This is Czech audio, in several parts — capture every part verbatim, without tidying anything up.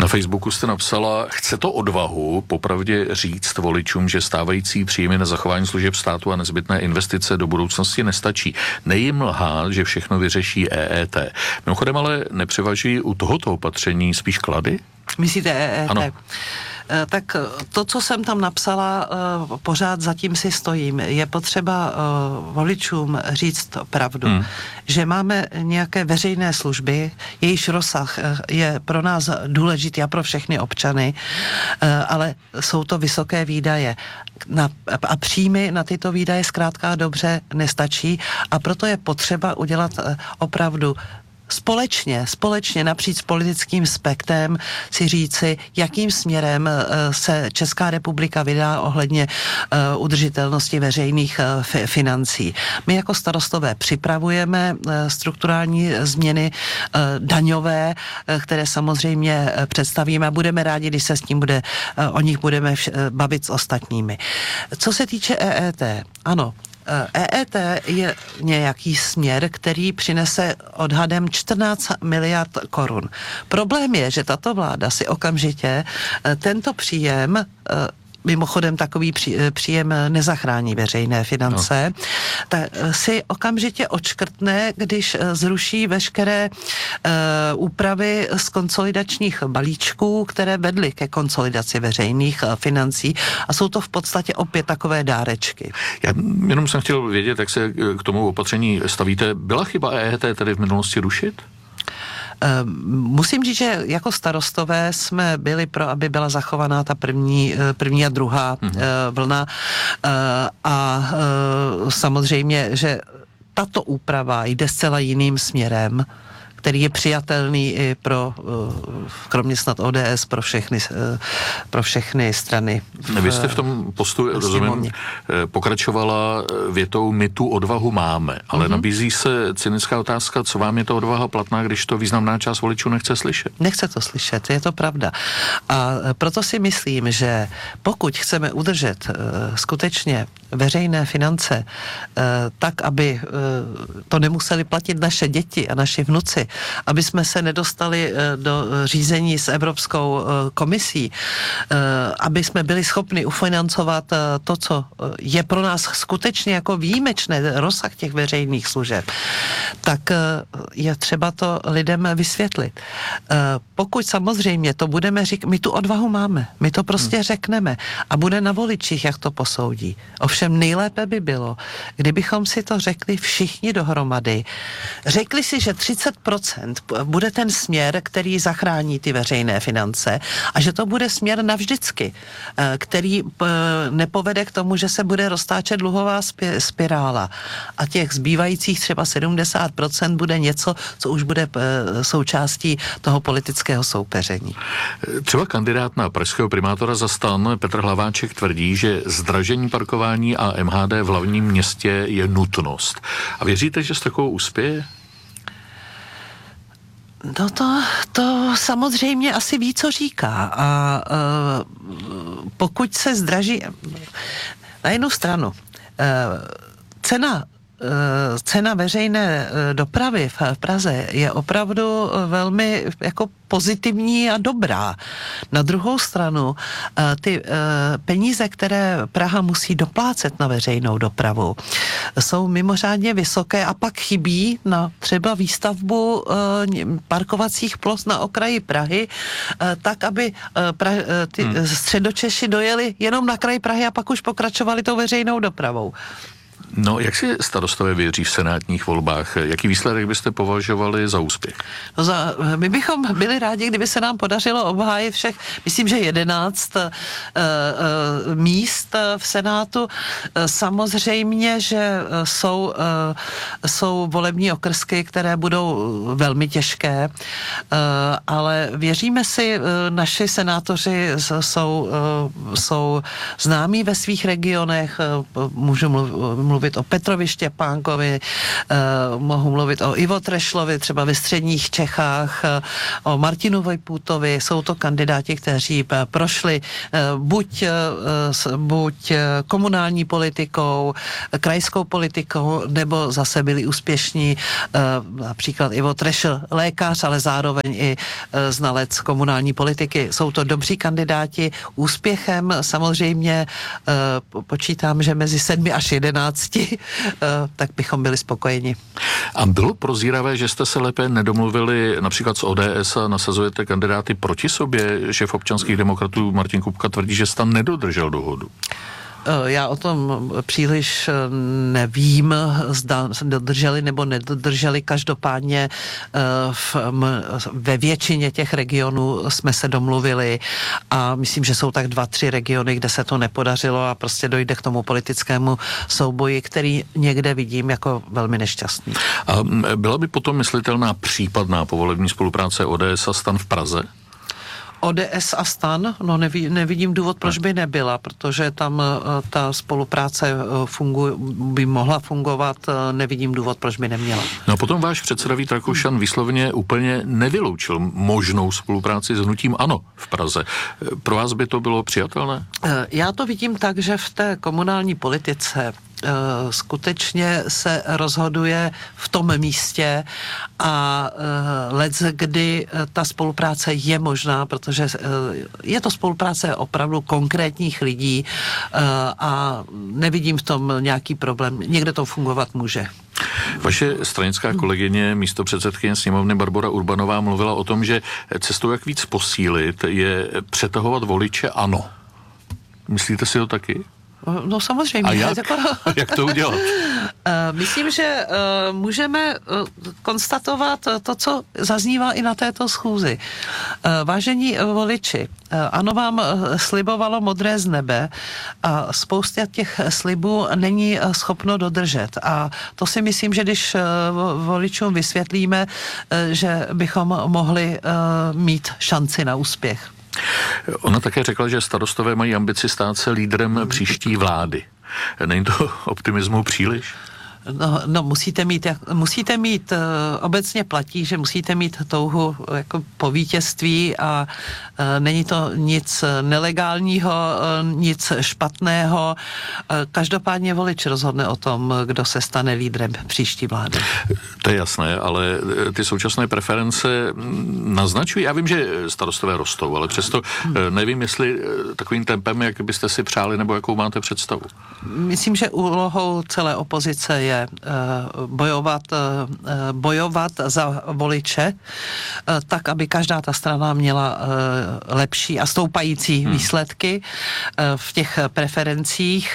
Na Facebooku jste napsala, chce to odvahu popravdě říct voličům, že stávající příjmy na zachování služeb státu a nezbytné investice do budoucnosti nestačí. Nejím lhát, že všechno vyřeší E E T. Mimochodem ale nepřevažují u tohoto opatření spíš klady? Myslíte E E T? Ano. Tak to, co jsem tam napsala, pořád zatím si stojím. Je potřeba voličům říct pravdu, hmm. že máme nějaké veřejné služby, jejíž rozsah je pro nás důležitý a pro všechny občany, ale jsou to vysoké výdaje. Na, a příjmy na tyto výdaje zkrátka dobře nestačí a proto je potřeba udělat opravdu společně, společně napříč politickým spektrem si říci, jakým směrem se Česká republika vydá ohledně uh, udržitelnosti veřejných uh, fi- financí. My jako starostové připravujeme uh, strukturální změny uh, daňové, uh, které samozřejmě uh, představíme a budeme rádi, když se s tím bude, uh, o nich budeme vš- uh, bavit s ostatními. Co se týče E E T, ano, E E T je nějaký směr, který přinese odhadem čtrnáct miliard korun. Problém je, že tato vláda si okamžitě tento příjem, mimochodem takový příjem nezachrání veřejné finance, no. tak si okamžitě odškrtne, když zruší veškeré uh, úpravy z konsolidačních balíčků, které vedly ke konsolidaci veřejných uh, financí a jsou to v podstatě opět takové dárečky. Já jenom jsem chtěl vědět, jak se k tomu opatření stavíte. Byla chyba E E T tedy v minulosti rušit? Musím říct, že jako starostové jsme byli pro, aby byla zachovaná ta první, první a druhá mm-hmm. vlna a samozřejmě, že tato úprava jde zcela jiným směrem, který je přijatelný i pro, kromě snad O D S, pro všechny, pro všechny strany. V, Vy jste v tom postu, rozumím, pokračovala větou, my tu odvahu máme, ale mm-hmm. nabízí se cynická otázka, co vám je to odvaha platná, když to významná část voličů nechce slyšet? Nechce to slyšet, je to pravda. A proto si myslím, že pokud chceme udržet uh, skutečně veřejné finance uh, tak, aby uh, to nemuseli platit naše děti a naši vnuci, aby jsme se nedostali do řízení s Evropskou komisí, aby jsme byli schopni ufinancovat to, co je pro nás skutečně jako výjimečné, rozsah těch veřejných služeb, tak je třeba to lidem vysvětlit. Pokud samozřejmě to budeme říkat, my tu odvahu máme, my to prostě hmm. řekneme a bude na voličích, jak to posoudí. Ovšem nejlépe by bylo, kdybychom si to řekli všichni dohromady, řekli si, že třicet procent bude ten směr, který zachrání ty veřejné finance a že to bude směr navždycky, který nepovede k tomu, že se bude roztáčet dluhová spirála a těch zbývajících třeba sedmdesát procent bude něco, co už bude součástí toho politického soupeření. Třeba kandidát na pražského primátora za STAN Petr Hlaváček tvrdí, že zdražení parkování a M H D v hlavním městě je nutnost. A věříte, že s takovou uspěje? No to, to samozřejmě asi ví, co říká. A uh, pokud se zdraží... Na jednu stranu, uh, cena cena veřejné dopravy v Praze je opravdu velmi jako pozitivní a dobrá. Na druhou stranu, ty peníze, které Praha musí doplácet na veřejnou dopravu, jsou mimořádně vysoké a pak chybí na třeba výstavbu parkovacích ploch na okraji Prahy, tak, aby pra- ty hmm. Středočeši dojeli jenom na kraj Prahy a pak už pokračovali tou veřejnou dopravou. No, jak si starostové věří v senátních volbách? Jaký výsledek byste považovali za úspěch? No za, my bychom byli rádi, kdyby se nám podařilo obhájit všech, myslím, že jedenáct uh, uh, míst v Senátu. Uh, samozřejmě, že uh, jsou, uh, jsou volební okrsky, které budou velmi těžké, uh, ale věříme si, uh, naši senátoři jsou, uh, jsou známí ve svých regionech, uh, můžu mluvit mluvit o Petrovi Štěpánkovi, mohu mluvit o Ivo Trešlovi, třeba ve středních Čechách, o Martinu Vojpůtovi. Jsou to kandidáti, kteří prošli buď, buď komunální politikou, krajskou politikou, nebo zase byli úspěšní, například Ivo Trešl, lékař, ale zároveň i znalec komunální politiky. Jsou to dobří kandidáti. Úspěchem samozřejmě počítám, že mezi sedmi až jedenácti, tak bychom byli spokojeni. A bylo prozíravé, že jste se lépe nedomluvili například s O D S a nasazujete kandidáty proti sobě? Šéf občanských demokratů Martin Kupka tvrdí, že jste nedodržel dohodu. Já o tom příliš nevím, zda dodrželi nebo nedodrželi. Každopádně v, ve většině těch regionů jsme se domluvili a myslím, že jsou tak dva, tři regiony, kde se to nepodařilo a prostě dojde k tomu politickému souboji, který někde vidím jako velmi nešťastný. A byla by potom myslitelná případná povolební spolupráce O D S a STAN v Praze? O D S a STAN, no neví, nevidím důvod, proč by nebyla, protože tam ta spolupráce fungu, by mohla fungovat, nevidím důvod, proč by neměla. No a potom váš předseda Vít Rakušan výslovně úplně nevyloučil možnou spolupráci s hnutím ANO v Praze. Pro vás by to bylo přijatelné? Já to vidím tak, že v té komunální politice skutečně se rozhoduje v tom místě a lec, kdy ta spolupráce je možná, protože je to spolupráce opravdu konkrétních lidí a nevidím v tom nějaký problém. Někde to fungovat může. Vaše stranická kolegyně, místopředsedkyně sněmovny Barbora Urbanová mluvila o tom, že cestou, jak víc posílit, je přetahovat voliče ANO. Myslíte si to taky? No samozřejmě. A jak? Jak to udělat? Myslím, že můžeme konstatovat to, co zaznívá i na této schůzi. Vážení voliči, ANO vám slibovalo modré z nebe a spousta těch slibů není schopno dodržet. A to si myslím, že když voličům vysvětlíme, že bychom mohli mít šanci na úspěch. Ona také řekla, že starostové mají ambici stát se lídrem příští vlády. Není to optimismu příliš? No, no musíte mít, musíte mít, uh, obecně platí, že musíte mít touhu jako po vítězství a uh, není to nic nelegálního, uh, nic špatného. Uh, každopádně volič rozhodne o tom, kdo se stane lídrem příští vlády. To je jasné, ale ty současné preference naznačují, já vím, že starostové rostou, ale přesto hmm. nevím, jestli takovým tempem, jak byste si přáli, nebo jakou máte představu. Myslím, že úlohou celé opozice je bojovat, bojovat za voliče, tak, aby každá ta strana měla lepší a stoupající hmm. výsledky v těch preferencích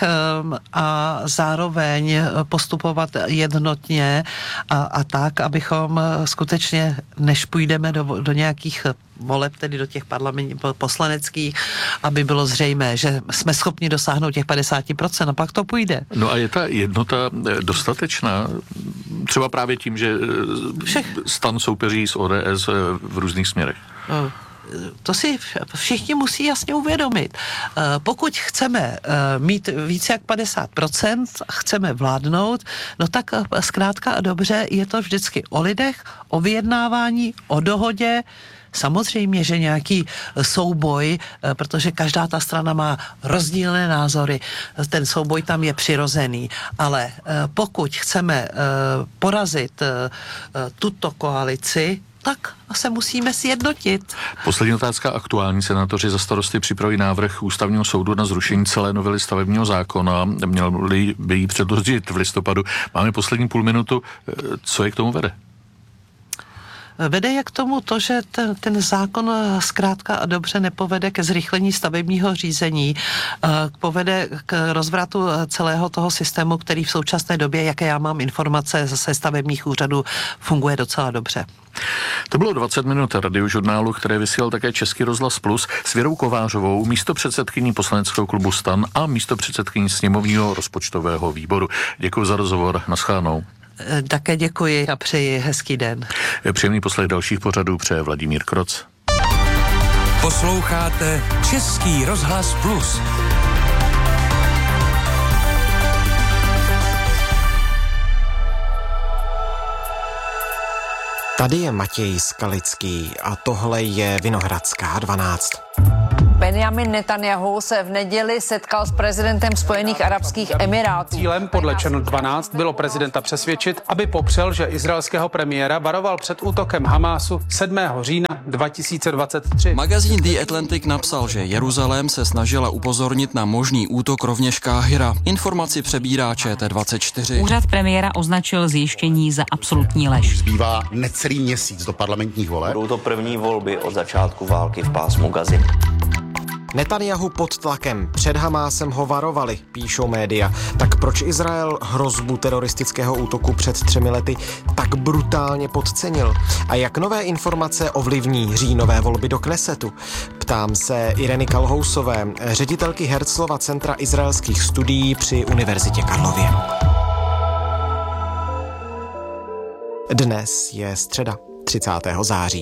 a zároveň postupovat jednotně a, a tak, abychom skutečně, než půjdeme do, do nějakých voleb, tedy do těch parlamentních poslaneckých, aby bylo zřejmé, že jsme schopni dosáhnout těch padesát procent a pak to půjde. No a je ta jednota dostatečná? Třeba právě tím, že Všech. STAN soupeří s O D S v různých směrech. No. To si všichni musí jasně uvědomit. Pokud chceme mít více jak padesát procent, chceme vládnout, no tak zkrátka a dobře je to vždycky o lidech, o vyjednávání, o dohodě. Samozřejmě, že nějaký souboj, protože každá ta strana má rozdílné názory, ten souboj tam je přirozený, ale pokud chceme porazit tuto koalici, tak se musíme sjednotit. Poslední otázka aktuální. Senátoři za Starosty připraví návrh ústavního soudu na zrušení celé novely stavebního zákona. Měl by jí předložit v listopadu. Máme poslední půl minutu. Co je k tomu vede? Vede je k tomu to, že ten, ten zákon zkrátka a dobře nepovede ke zrychlení stavebního řízení, povede k rozvratu celého toho systému, který v současné době, jaké já mám informace ze stavebních úřadů, funguje docela dobře. To bylo dvacet minut radiožurnálu, které vysílal také Český rozhlas Plus s Věrou Kovářovou, místopředsedkyní poslaneckého klubu STAN a místopředsedkyní sněmovního rozpočtového výboru. Děkuji za rozhovor, naschledanou. Také děkuji a přeji hezký den. Příjemný poslech dalších pořadů přeje Vladimír Kroc. Posloucháte Český rozhlas Plus. Tady je Matěj Skalický a tohle je Vinohradská dvanáct. Benjamin Netanjahu se v neděli setkal s prezidentem Spojených arabských emirátů. Cílem podle Channel dvanáct bylo prezidenta přesvědčit, aby popřel, že izraelského premiéra varoval před útokem Hamásu sedmého října dva tisíce dvacet tři. Magazín The Atlantic napsal, že Jeruzalém se snažila upozornit na možný útok rovněž Káhira. Informaci přebírá Č T dvacet čtyři. Úřad premiéra označil zjištění za absolutní lež. Zbývá necelý měsíc do parlamentních voleb. Budou to první volby od začátku války v pásmu Gazy. Netanjahu pod tlakem. Před Hamásem ho varovali, píšou média. Tak proč Izrael hrozbu teroristického útoku před třemi lety tak brutálně podcenil? A jak nové informace ovlivní říjnové volby do Knesetu? Ptám se Ireny Kalhousové, ředitelky Herzlova centra izraelských studií při Univerzitě Karlově. Dnes je středa, třicátého září.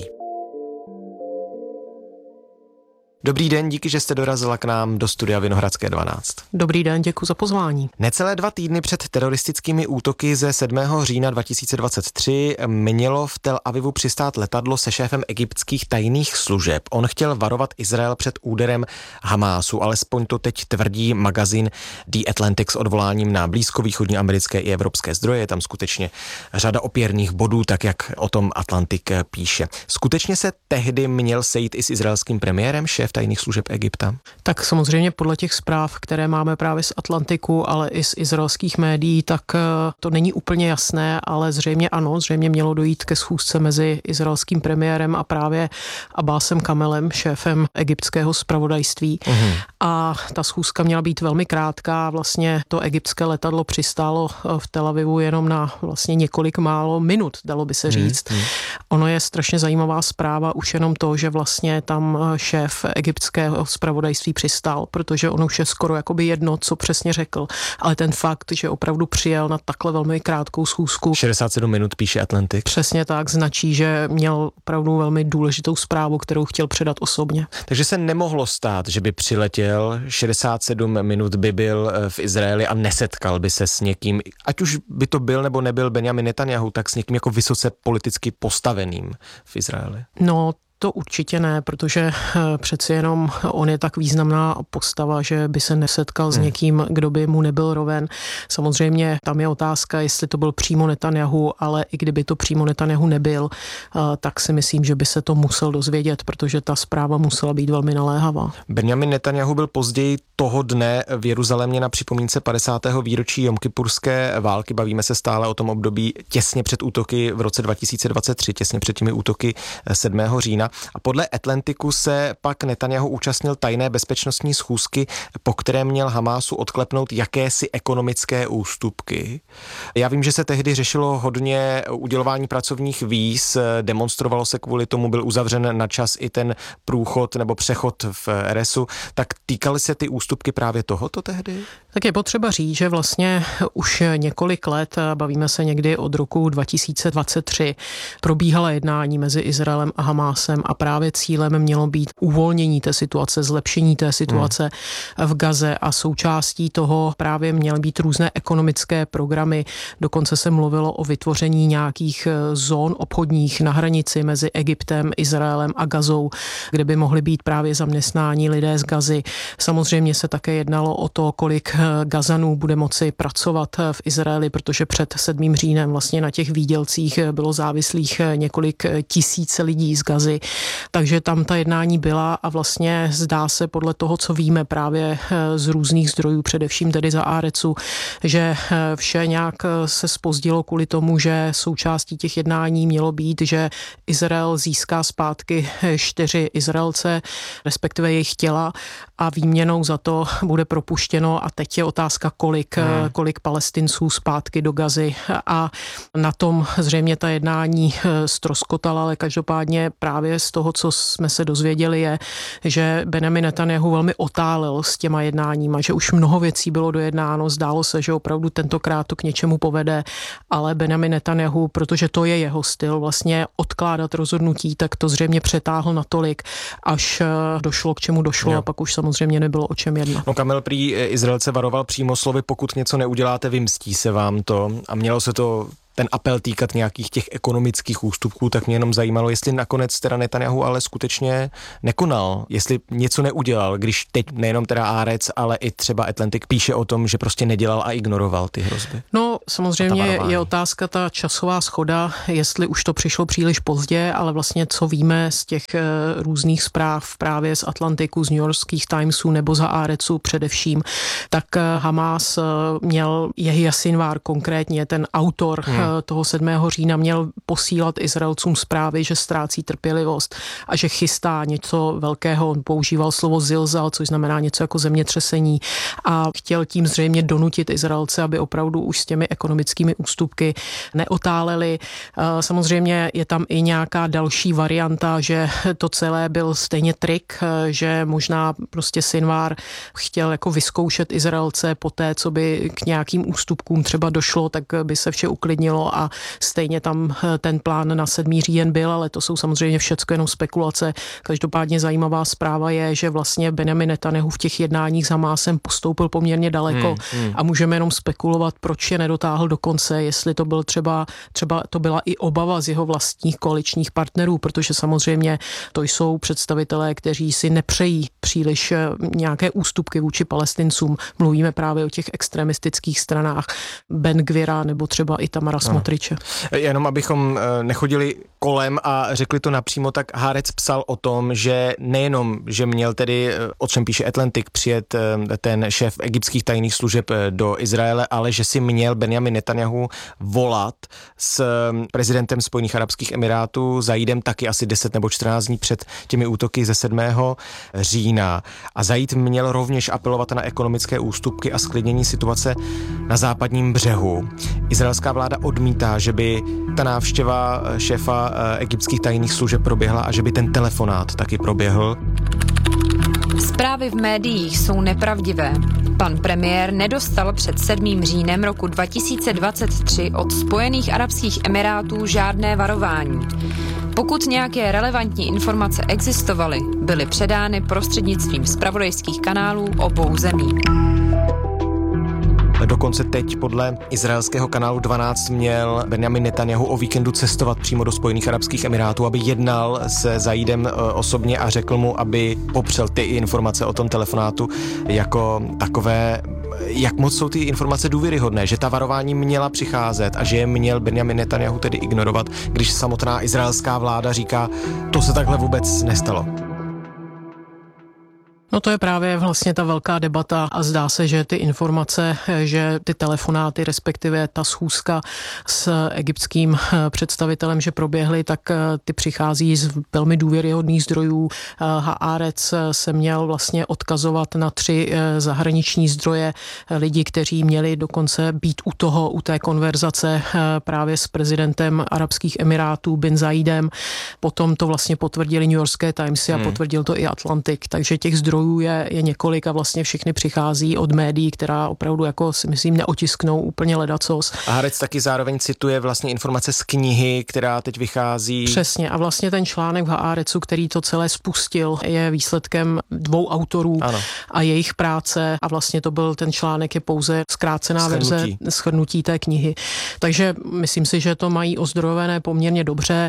Dobrý den, díky, že jste dorazila k nám do studia Vinohradské dvanáct. Dobrý den, děkuji za pozvání. Necelé dva týdny před teroristickými útoky ze sedmého října dva tisíce dvacet tři mělo v Tel Avivu přistát letadlo se šéfem egyptských tajných služeb. On chtěl varovat Izrael před úderem Hamásu, alespoň to teď tvrdí magazín The Atlantic s odvoláním na blízkovýchodní americké i evropské zdroje. Je tam skutečně řada opěrných bodů, tak jak o tom Atlantik píše. Skutečně se tehdy měl sejít i s izraelským premiérem šéf tajných služeb Egypta? Tak samozřejmě podle těch zpráv, které máme právě z Atlantiku, ale i z izraelských médií, tak to není úplně jasné, ale zřejmě ano, zřejmě mělo dojít ke schůzce mezi izraelským premiérem a právě Abbasem Kamelem, šéfem egyptského zpravodajství. Uhum. A ta schůzka měla být velmi krátká, vlastně to egyptské letadlo přistálo v Tel Avivu jenom na vlastně několik málo minut, dalo by se říct. Uhum. Ono je strašně zajímavá zpráva, už jenom to, že vlastně tam šéf egyptského zpravodajství přistál, protože on už je skoro jakoby jedno, co přesně řekl, ale ten fakt, že opravdu přijel na takhle velmi krátkou schůzku. šedesát sedm minut píše Atlantik. Přesně tak, značí, že měl opravdu velmi důležitou zprávu, kterou chtěl předat osobně. Takže se nemohlo stát, že by přiletěl, šedesát sedm minut by byl v Izraeli a nesetkal by se s někým, ať už by to byl nebo nebyl Benjamin Netanjahu, tak s někým jako vysoce politicky postaveným v Izraeli. No, to určitě ne, protože přeci jenom on je tak významná postava, že by se nesetkal s někým, kdo by mu nebyl roven. Samozřejmě tam je otázka, jestli to byl přímo Netanjahu, ale i kdyby to přímo Netanjahu nebyl, tak si myslím, že by se to musel dozvědět, protože ta zpráva musela být velmi naléhavá. Benjamin Netanjahu byl později toho dne v Jeruzalémě na připomínce padesátého výročí Jomkipurské války. Bavíme se stále o tom období těsně před útoky v roce dva tisíce dvacet tři, těsně před těmi útoky sedmého října. A podle Atlantiku se pak Netanjahu účastnil tajné bezpečnostní schůzky, po které měl Hamásu odklepnout jakési ekonomické ústupky. Já vím, že se tehdy řešilo hodně udělování pracovních víz, demonstrovalo se kvůli tomu, byl uzavřen na čas i ten průchod nebo přechod v R S u. Tak týkaly se ty ústupky právě tohoto tehdy? Tak je potřeba říct, že vlastně už několik let, bavíme se někdy od roku dva tisíce dvacet tři, probíhala jednání mezi Izraelem a Hamásem a právě cílem mělo být uvolnění té situace, zlepšení té situace hmm. v Gaze a součástí toho právě měly být různé ekonomické programy. Dokonce se mluvilo o vytvoření nějakých zón obchodních na hranici mezi Egyptem, Izraelem a Gazou, kde by mohli být právě zaměstnáni lidé z Gazy. Samozřejmě se také jednalo o to, kolik Gazanů bude moci pracovat v Izraeli, protože před sedmým říjnem vlastně na těch výdělcích bylo závislých několik tisíc lidí z Gazy. Takže tam ta jednání byla a vlastně zdá se podle toho, co víme právě z různých zdrojů, především tedy za Áretsu, že vše nějak se zpozdilo kvůli tomu, že součástí těch jednání mělo být, že Izrael získá zpátky čtyři Izraelce, respektive jejich těla a výměnou za to bude propuštěno a teď je otázka, kolik, hmm. kolik Palestinců zpátky do Gazy a na tom zřejmě ta jednání ztroskotala, ale každopádně právě z toho, co jsme se dozvěděli, je, že Benjamin Netanjahu velmi otálel s těma jednáníma, že už mnoho věcí bylo dojednáno, zdálo se, že opravdu tentokrát to k něčemu povede, ale Benjamin Netanjahu, protože to je jeho styl, vlastně odkládat rozhodnutí, tak to zřejmě přetáhl natolik, až došlo k čemu došlo jo. a pak už samozřejmě nebylo o čem jednat. No Kamel prý Izraelce varoval přímo slovy, pokud něco neuděláte, vymstí se vám to a mělo se to ten apel týkat nějakých těch ekonomických ústupků, tak mě jenom zajímalo, jestli nakonec teda Netanyahu ale skutečně nekonal, jestli něco neudělal, když teď nejenom teda Haaretz, ale i třeba Atlantic píše o tom, že prostě nedělal a ignoroval ty hrozby. No samozřejmě je otázka ta časová shoda, jestli už to přišlo příliš pozdě, ale vlastně co víme z těch různých zpráv právě z Atlantiku, z New Yorkských Timesů nebo za Haaretzu především, tak Hamas měl Jehy Sinwar konkrétně, ten autor hmm. toho sedmého října měl posílat Izraelcům zprávy, že ztrácí trpělivost a že chystá něco velkého. On používal slovo zilzal, což znamená něco jako zemětřesení a chtěl tím zřejmě donutit Izraelce, aby opravdu už s těmi ekonomickými ústupky neotáleli. Samozřejmě je tam i nějaká další varianta, že to celé byl stejně trik, že možná prostě Sinwar chtěl jako vyzkoušet Izraelce po té, co by k nějakým ústupkům třeba došlo, tak by se vše uklidnilo a stejně tam ten plán na sedmý říjen byl, ale to jsou samozřejmě všecko jenom spekulace. Každopádně zajímavá zpráva je, že vlastně Benjamin Netanyahu v těch jednáních s Hamásem postoupil poměrně daleko hmm, hmm. a můžeme jenom spekulovat, proč je nedotáhl do konce, jestli to byl třeba, třeba to byla i obava z jeho vlastních koaličních partnerů, protože samozřejmě to jsou představitelé, kteří si nepřejí příliš nějaké ústupky vůči Palestincům. Mluvíme právě o těch extremistických stranách Ben Gvira nebo třeba i Tamara Smotriče. Jenom abychom nechodili kolem a řekli to napřímo, tak Haaretz psal o tom, že nejenom, že měl tedy, o čem píše Atlantic, přijet ten šéf egyptských tajných služeb do Izraele, ale že si měl Benjamin Netanyahu volat s prezidentem Spojených arabských emirátů Zaidem taky asi deset nebo čtrnáct dní před těmi útoky ze sedmého října. A Zaid měl rovněž apelovat na ekonomické ústupky a sklidnění situace na západním břehu. Izraelská vláda odmítá, že by ta návštěva šéfa egyptských tajných služeb proběhla a že by ten telefonát taky proběhl. Zprávy v médiích jsou nepravdivé. Pan premiér nedostal před sedmým říjnem roku dva tisíce dvacet tři od Spojených arabských emirátů žádné varování. Pokud nějaké relevantní informace existovaly, byly předány prostřednictvím zpravodajských kanálů obou zemí. Dokonce teď podle izraelského kanálu dvanáct měl Benjamin Netanyahu o víkendu cestovat přímo do Spojených arabských emirátů, aby jednal se Zaidem osobně a řekl mu, aby popřel ty informace o tom telefonátu jako takové. Jak moc jsou ty informace důvěryhodné, že ta varování měla přicházet a že je měl Benjamin Netanyahu tedy ignorovat, když samotná izraelská vláda říká, to se takhle vůbec nestalo. No to je právě vlastně ta velká debata a zdá se, že ty informace, že ty telefonáty, respektive ta schůzka s egyptským představitelem, že proběhly, tak ty přichází z velmi důvěryhodných zdrojů. Haaretz se měl vlastně odkazovat na tři zahraniční zdroje, lidi, kteří měli dokonce být u toho, u té konverzace právě s prezidentem Arabských Emirátů bin Zaidem. Potom to vlastně potvrdili New Yorkské Timesy a hmm. potvrdil to i Atlantic, takže těch zdrojů Je, je několik a vlastně všechny přichází od médií, která opravdu jako si myslím neotisknou úplně ledacos. A Haaretz taky zároveň cituje vlastně informace z knihy, která teď vychází. Přesně a vlastně ten článek v Haaretzu, který to celé spustil, je výsledkem dvou autorů ano. a jejich práce a vlastně to byl ten článek je pouze zkrácená shrnutí. verze shrnutí té knihy. Takže myslím si, že to mají ozdrojené poměrně dobře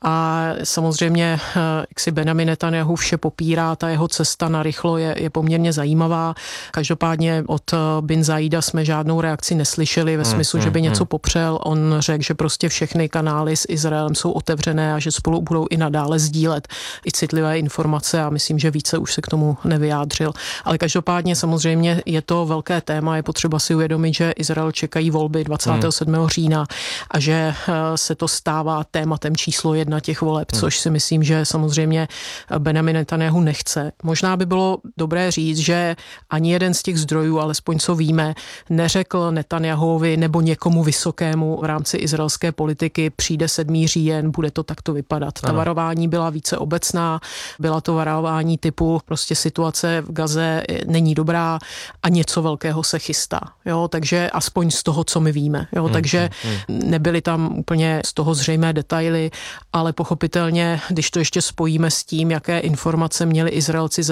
a samozřejmě jak si Benjamin Netanyahu vše popírá, ta jeho cesta na rychlo Je, je poměrně zajímavá. Každopádně od bin Zaida jsme žádnou reakci neslyšeli ve smyslu, mm, že by něco popřel. On řekl, že prostě všechny kanály s Izraelem jsou otevřené a že spolu budou i nadále sdílet i citlivé informace a myslím, že více už se k tomu nevyjádřil. Ale každopádně samozřejmě je to velké téma, je potřeba si uvědomit, že Izrael čekají volby dvacátého sedmého října a že se to stává tématem číslo jedna těch voleb, mm. což si myslím, že samozřejmě Benjamin Netanyahu nechce. Možná by bylo dobré říct, že ani jeden z těch zdrojů, alespoň co víme, neřekl Netanyahuovi nebo někomu vysokému v rámci izraelské politiky přijde sedmý říjen, bude to takto vypadat. Ta ano. varování byla více obecná, byla to varování typu prostě situace v Gaze není dobrá a něco velkého se chystá. Jo, takže aspoň z toho, co my víme. Jo, hmm, takže hmm. nebyly tam úplně z toho zřejmé detaily, ale pochopitelně, když to ještě spojíme s tím, jaké informace měli Izraelci ze svých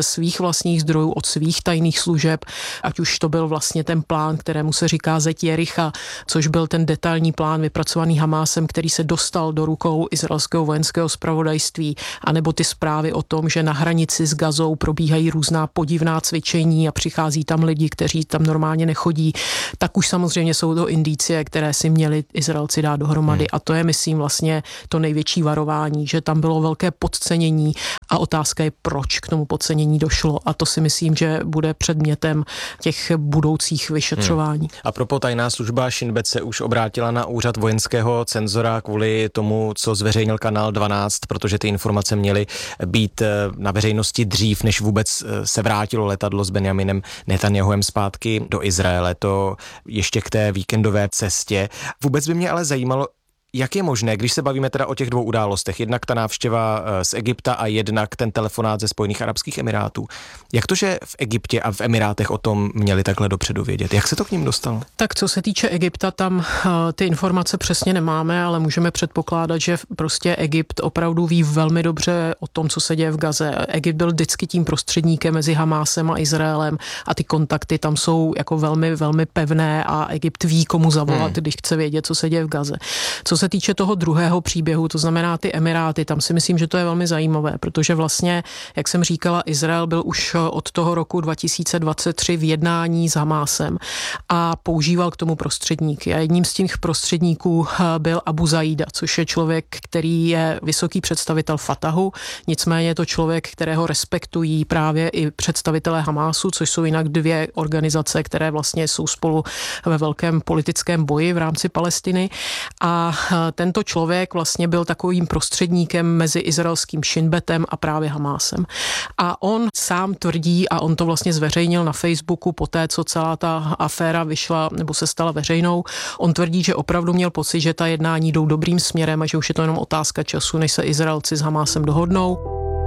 vlastních zdrojů, od svých tajných služeb, ať už to byl vlastně ten plán, kterému se říká Zeď Jericha, což byl ten detailní plán vypracovaný Hamásem, který se dostal do rukou izraelského vojenského zpravodajství, anebo ty zprávy o tom, že na hranici s Gazou probíhají různá podivná cvičení a přichází tam lidi, kteří tam normálně nechodí, tak už samozřejmě jsou to indicie, které si měli Izraelci dát dohromady. Hmm. A to je, myslím, vlastně to největší varování, že tam bylo velké podcenění a otázka je, proč k tomu podcenění došlo. A to si myslím, že bude předmětem těch budoucích vyšetřování. Hmm. A propos tajná služba Shin Bet se už obrátila na úřad vojenského cenzora kvůli tomu, co zveřejnil kanál dvanáct, protože ty informace měly být na veřejnosti dřív, než vůbec se vrátilo letadlo s Benjaminem Netanjahuem zpátky do Izraele. To ještě k té víkendové cestě. Vůbec by mě ale zajímalo, jak je možné, když se bavíme teda o těch dvou událostech, jednak ta návštěva z Egypta a jednak ten telefonát ze Spojených arabských emirátů. Jak to, že v Egyptě a v Emirátech o tom měli takhle dopředu vědět? Jak se to k ním dostalo? Tak co se týče Egypta, tam ty informace přesně nemáme, ale můžeme předpokládat, že prostě Egypt opravdu ví velmi dobře o tom, co se děje v Gaze. Egypt byl vždycky tím prostředníkem mezi Hamásem a Izraelem a ty kontakty tam jsou jako velmi, velmi pevné a Egypt ví, komu zavolat, hmm. když chce vědět, co se děje v Gaze. Co se týče toho druhého příběhu, to znamená ty Emiráty, tam si myslím, že to je velmi zajímavé, protože vlastně, jak jsem říkala, Izrael byl už od toho roku dva tisíce dvacet tři v jednání s Hamásem a používal k tomu prostředníky. A jedním z těch prostředníků byl Abu Zaida, což je člověk, který je vysoký představitel Fatahu, nicméně je to člověk, kterého respektují právě i představitelé Hamásu, což jsou jinak dvě organizace, které vlastně jsou spolu ve velkém politickém boji v rámci Palestiny. A tento člověk vlastně byl takovým prostředníkem mezi izraelským Shin Betem a právě Hamásem. A on sám tvrdí, a on to vlastně zveřejnil na Facebooku poté, co celá ta aféra vyšla nebo se stala veřejnou, on tvrdí, že opravdu měl pocit, že ta jednání jdou dobrým směrem a že už je to jenom otázka času, než se Izraelci s Hamásem dohodnou.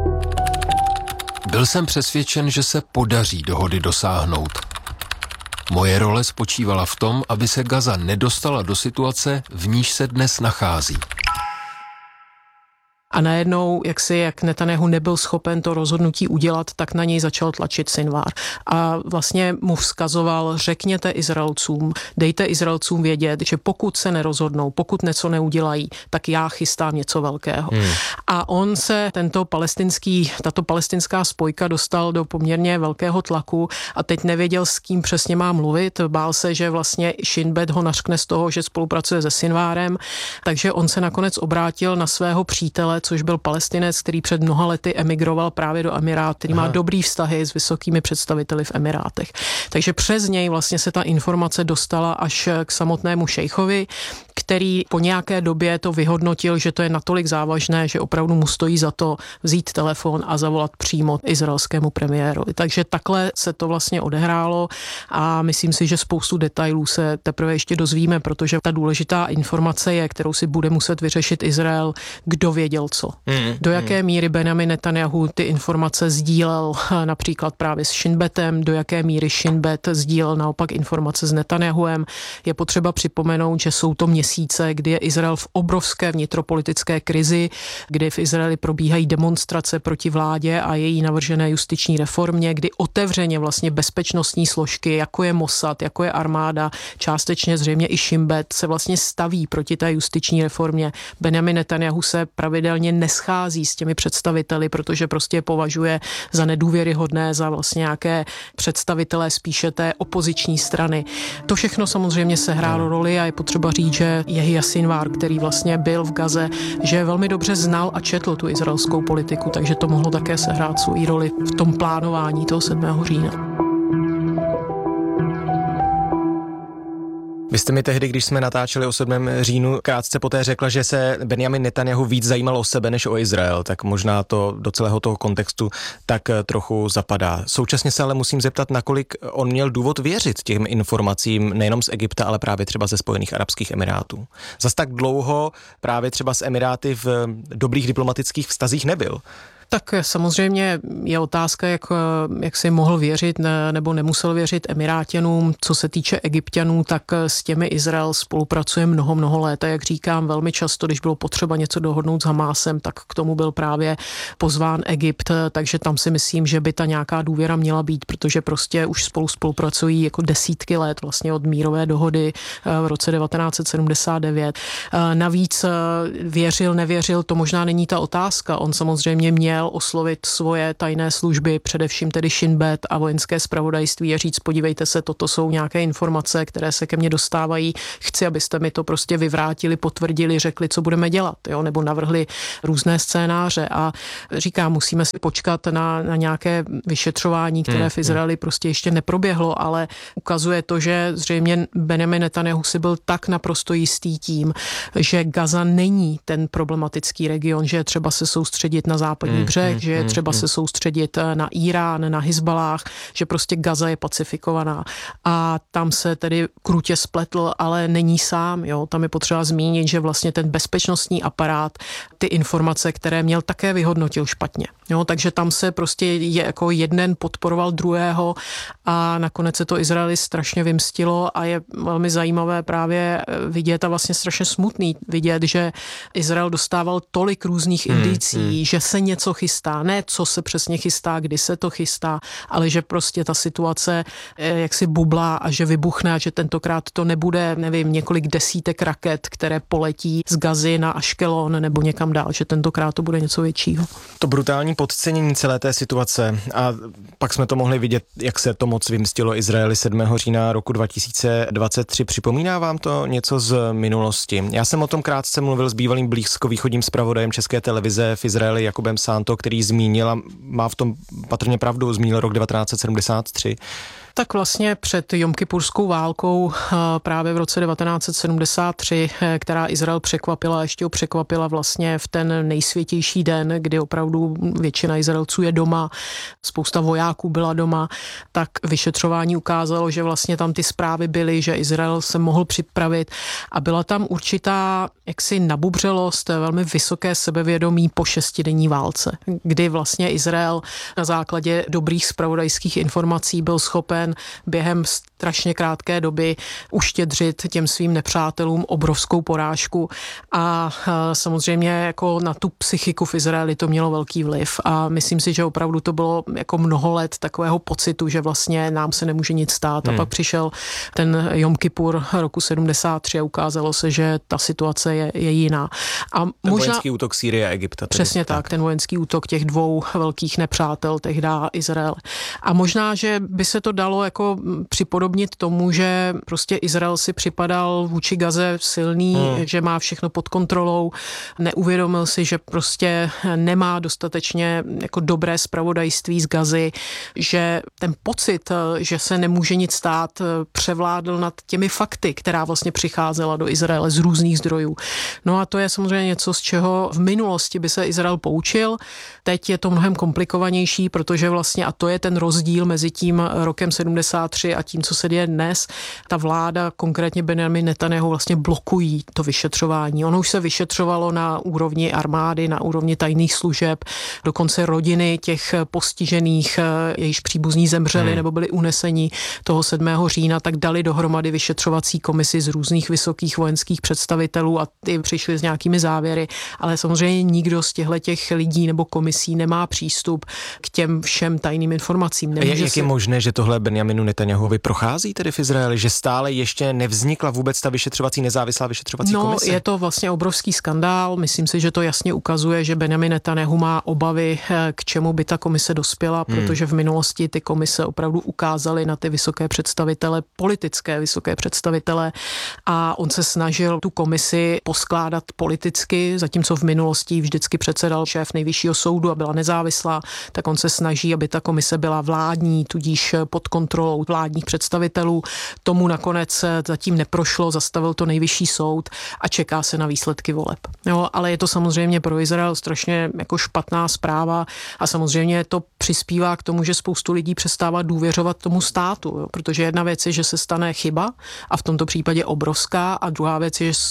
Byl jsem přesvědčen, že se podaří dohody dosáhnout. Moje role spočívala v tom, aby se Gaza nedostala do situace, v níž se dnes nachází. A najednou, jak si, jak Netanjahu nebyl schopen to rozhodnutí udělat, tak na něj začal tlačit Sinwar. A vlastně mu vzkazoval, řekněte Izraelcům, dejte Izraelcům vědět, že pokud se nerozhodnou, pokud něco neudělají, tak já chystám něco velkého. Hmm. A on se, tento palestinský, tato palestinská spojka dostal do poměrně velkého tlaku a teď nevěděl, s kým přesně má mluvit. Bál se, že vlastně Shin Bet ho nařkne z toho, že spolupracuje se Sinwarem, takže on se nakonec obrátil na svého přítele, což byl Palestinec, který před mnoha lety emigroval právě do Emirát, který Aha. má dobrý vztahy s vysokými představiteli v Emirátech. Takže přes něj vlastně se ta informace dostala až k samotnému šejchovi, který po nějaké době to vyhodnotil, že to je natolik závažné, že opravdu mu stojí za to vzít telefon a zavolat přímo izraelskému premiérovi. Takže takhle se to vlastně odehrálo a myslím si, že spoustu detailů se teprve ještě dozvíme, protože ta důležitá informace je, kterou si bude muset vyřešit Izrael, kdo věděl co. Mm, do jaké mm. míry Benjamin Netanjahu ty informace sdílel například právě s Shin Betem, do jaké míry Shin Bet sdílel naopak informace s Netanjahuem. Je potřeba připomenout, že jsou to měsíce, kdy je Izrael v obrovské vnitropolitické krizi, kdy v Izraeli probíhají demonstrace proti vládě a její navržené justiční reformě, kdy otevřeně vlastně bezpečnostní složky, jako je Mossad, jako je armáda, částečně zřejmě i Shin Bet, se vlastně staví proti té justiční reformě. Benjamin Netanjahu se pravidelně neschází s těmi představiteli, protože prostě je považuje za nedůvěryhodné, za vlastně nějaké představitelé spíše té opoziční strany. To všechno samozřejmě sehrálo roli a je potřeba říct, že Jehia Sinwar, který vlastně byl v Gaze, že velmi dobře znal a četl tu izraelskou politiku, takže to mohlo také sehrát svou roli v tom plánování toho sedmého října. Vy jste mi tehdy, když jsme natáčeli o sedmém říjnu, krátce poté řekla, že se Benjamin Netanjahu víc zajímal o sebe než o Izrael, tak možná to do celého toho kontextu tak trochu zapadá. Současně se ale musím zeptat, nakolik on měl důvod věřit těm informacím nejenom z Egypta, ale právě třeba ze Spojených arabských emirátů. Zas tak dlouho právě třeba s Emiráty v dobrých diplomatických vztazích nebyl. Tak samozřejmě je otázka, jak, jak si mohl věřit ne, nebo nemusel věřit Emiráťanům. Co se týče Egypťanů, tak s těmi Izrael spolupracuje mnoho, mnoho let. A jak říkám, velmi často, když bylo potřeba něco dohodnout s Hamásem, tak k tomu byl právě pozván Egypt, takže tam si myslím, že by ta nějaká důvěra měla být, protože prostě už spolu spolupracují jako desítky let vlastně od mírové dohody v roce devatenáct set sedmdesát devět. Navíc věřil, nevěřil, to možná není ta otázka. On samozřejmě měl oslovit svoje tajné služby, především tedy Shin Bet a vojenské zpravodajství a říct, podívejte se, toto jsou nějaké informace, které se ke mně dostávají. Chci, abyste mi to prostě vyvrátili, potvrdili, řekli, co budeme dělat, jo? Nebo navrhli různé scénáře. A říkám, musíme si počkat na, na nějaké vyšetřování, které v Izraeli prostě ještě neproběhlo, ale ukazuje to, že zřejmě Benjamin Netanyahu si byl tak naprosto jistý tím, že Gaza není ten problematický region, že je třeba se soustředit na západní hmm, břeh, hmm, že je třeba hmm, se soustředit na Irán, na Hizbalách, že prostě Gaza je pacifikovaná. A tam se tedy krutě spletl, ale není sám. Jo? Tam je potřeba zmínit, že vlastně ten bezpečnostní aparát ty informace, které měl, také vyhodnotil špatně. Jo? Takže tam se prostě je jako jeden podporoval druhého a nakonec se to Izraeli strašně vymstilo a je velmi zajímavé právě vidět a vlastně strašně smutný vidět, že Izrael dostával tolik různých hmm, indicí, hmm. že se něco chystá, ne co se přesně chystá, kdy se to chystá, ale že prostě ta situace jaksi bublá a že vybuchne a že tentokrát to nebude, nevím, několik desítek raket, které poletí z Gazy na Aškelon nebo někam dál, že tentokrát to bude něco většího. To brutální podcenění celé té situace a pak jsme to mohli vidět, jak se to moc vymstilo Izraeli sedmého října roku dva tisíce dvacet tři. Připomíná vám to něco z minulosti? Já jsem o tom krátce mluvil s bývalým blízkovýchodním zpravodajem České televize v Izraeli Jakubem Santo, který zmínil a má v tom patrně pravdu, zmínil rok devatenáct set sedmdesát tři. Tak vlastně před Jomkipurskou válkou právě v roce devatenáct set sedmdesát tři, která Izrael překvapila, ještě ho překvapila vlastně v ten nejsvětější den, kdy opravdu většina Izraelců je doma, spousta vojáků byla doma, tak vyšetřování ukázalo, že vlastně tam ty zprávy byly, že Izrael se mohl připravit a byla tam určitá jaksi nabubřelost, velmi vysoké sebevědomí po šestidenní válce, kdy vlastně Izrael na základě dobrých zpravodajských informací byl schopen během strašně krátké doby uštědřit těm svým nepřátelům obrovskou porážku a samozřejmě jako na tu psychiku v Izraeli to mělo velký vliv a myslím si, že opravdu to bylo jako mnoho let takového pocitu, že vlastně nám se nemůže nic stát hmm. a pak přišel ten Jom Kipur roku sedmdesát tři a ukázalo se, že ta situace je, je jiná. A ten možná, vojenský útok Sýrie a Egypta. Přesně tak, ten vojenský útok těch dvou velkých nepřátel, tehda Izrael. A možná, že by se to dalo jako připodobnit tomu, že prostě Izrael si připadal vůči Gaze silný, hmm. že má všechno pod kontrolou, neuvědomil si, že prostě nemá dostatečně jako dobré zpravodajství z Gazy, že ten pocit, že se nemůže nic stát, převládl nad těmi fakty, která vlastně přicházela do Izraele z různých zdrojů. No a to je samozřejmě něco, z čeho v minulosti by se Izrael poučil. Teď je to mnohem komplikovanější, protože vlastně, a to je ten rozdíl mezi tím rokem sedmdesát tři a tím, co se děje dnes, ta vláda, konkrétně Benjamin Netanyahu, vlastně blokují to vyšetřování. Ono už se vyšetřovalo na úrovni armády, na úrovni tajných služeb, dokonce rodiny těch postižených, jejichž příbuzní zemřeli hmm. nebo byli uneseni toho sedmého října, tak dali dohromady vyšetřovací komisi z různých vysokých vojenských představitelů a ty přišli s nějakými závěry, ale samozřejmě nikdo z těchto těch lidí nebo komisí nemá přístup k těm všem tajným informacím. Jak si... je možné, že tohle Benjaminu Netanyahuovi prochází tedy v Izraeli, že stále ještě nevznikla vůbec ta vyšetřovací, nezávislá vyšetřovací no, komise? No, je to vlastně obrovský skandál. Myslím si, že to jasně ukazuje, že Benjamin Netanyahu má obavy, k čemu by ta komise dospěla, hmm. protože v minulosti ty komise opravdu ukázaly na ty vysoké představitele, politické vysoké představitele a on se snažil tu komisi poskládat politicky, zatímco v minulosti vždycky předsedal šéf nejvyššího soudu a byla nezávislá, tak on se snaží, aby ta komise byla vládní, tudíž pod kontrolou vládních představitelů. Tomu nakonec zatím neprošlo, zastavil to nejvyšší soud a čeká se na výsledky voleb. Jo, ale je to samozřejmě pro Izrael strašně jako špatná zpráva a samozřejmě to přispívá k tomu, že spoustu lidí přestává důvěřovat tomu státu, jo, protože jedna věc je, že se stane chyba a v tomto případě obrovská a druhá věc je, že je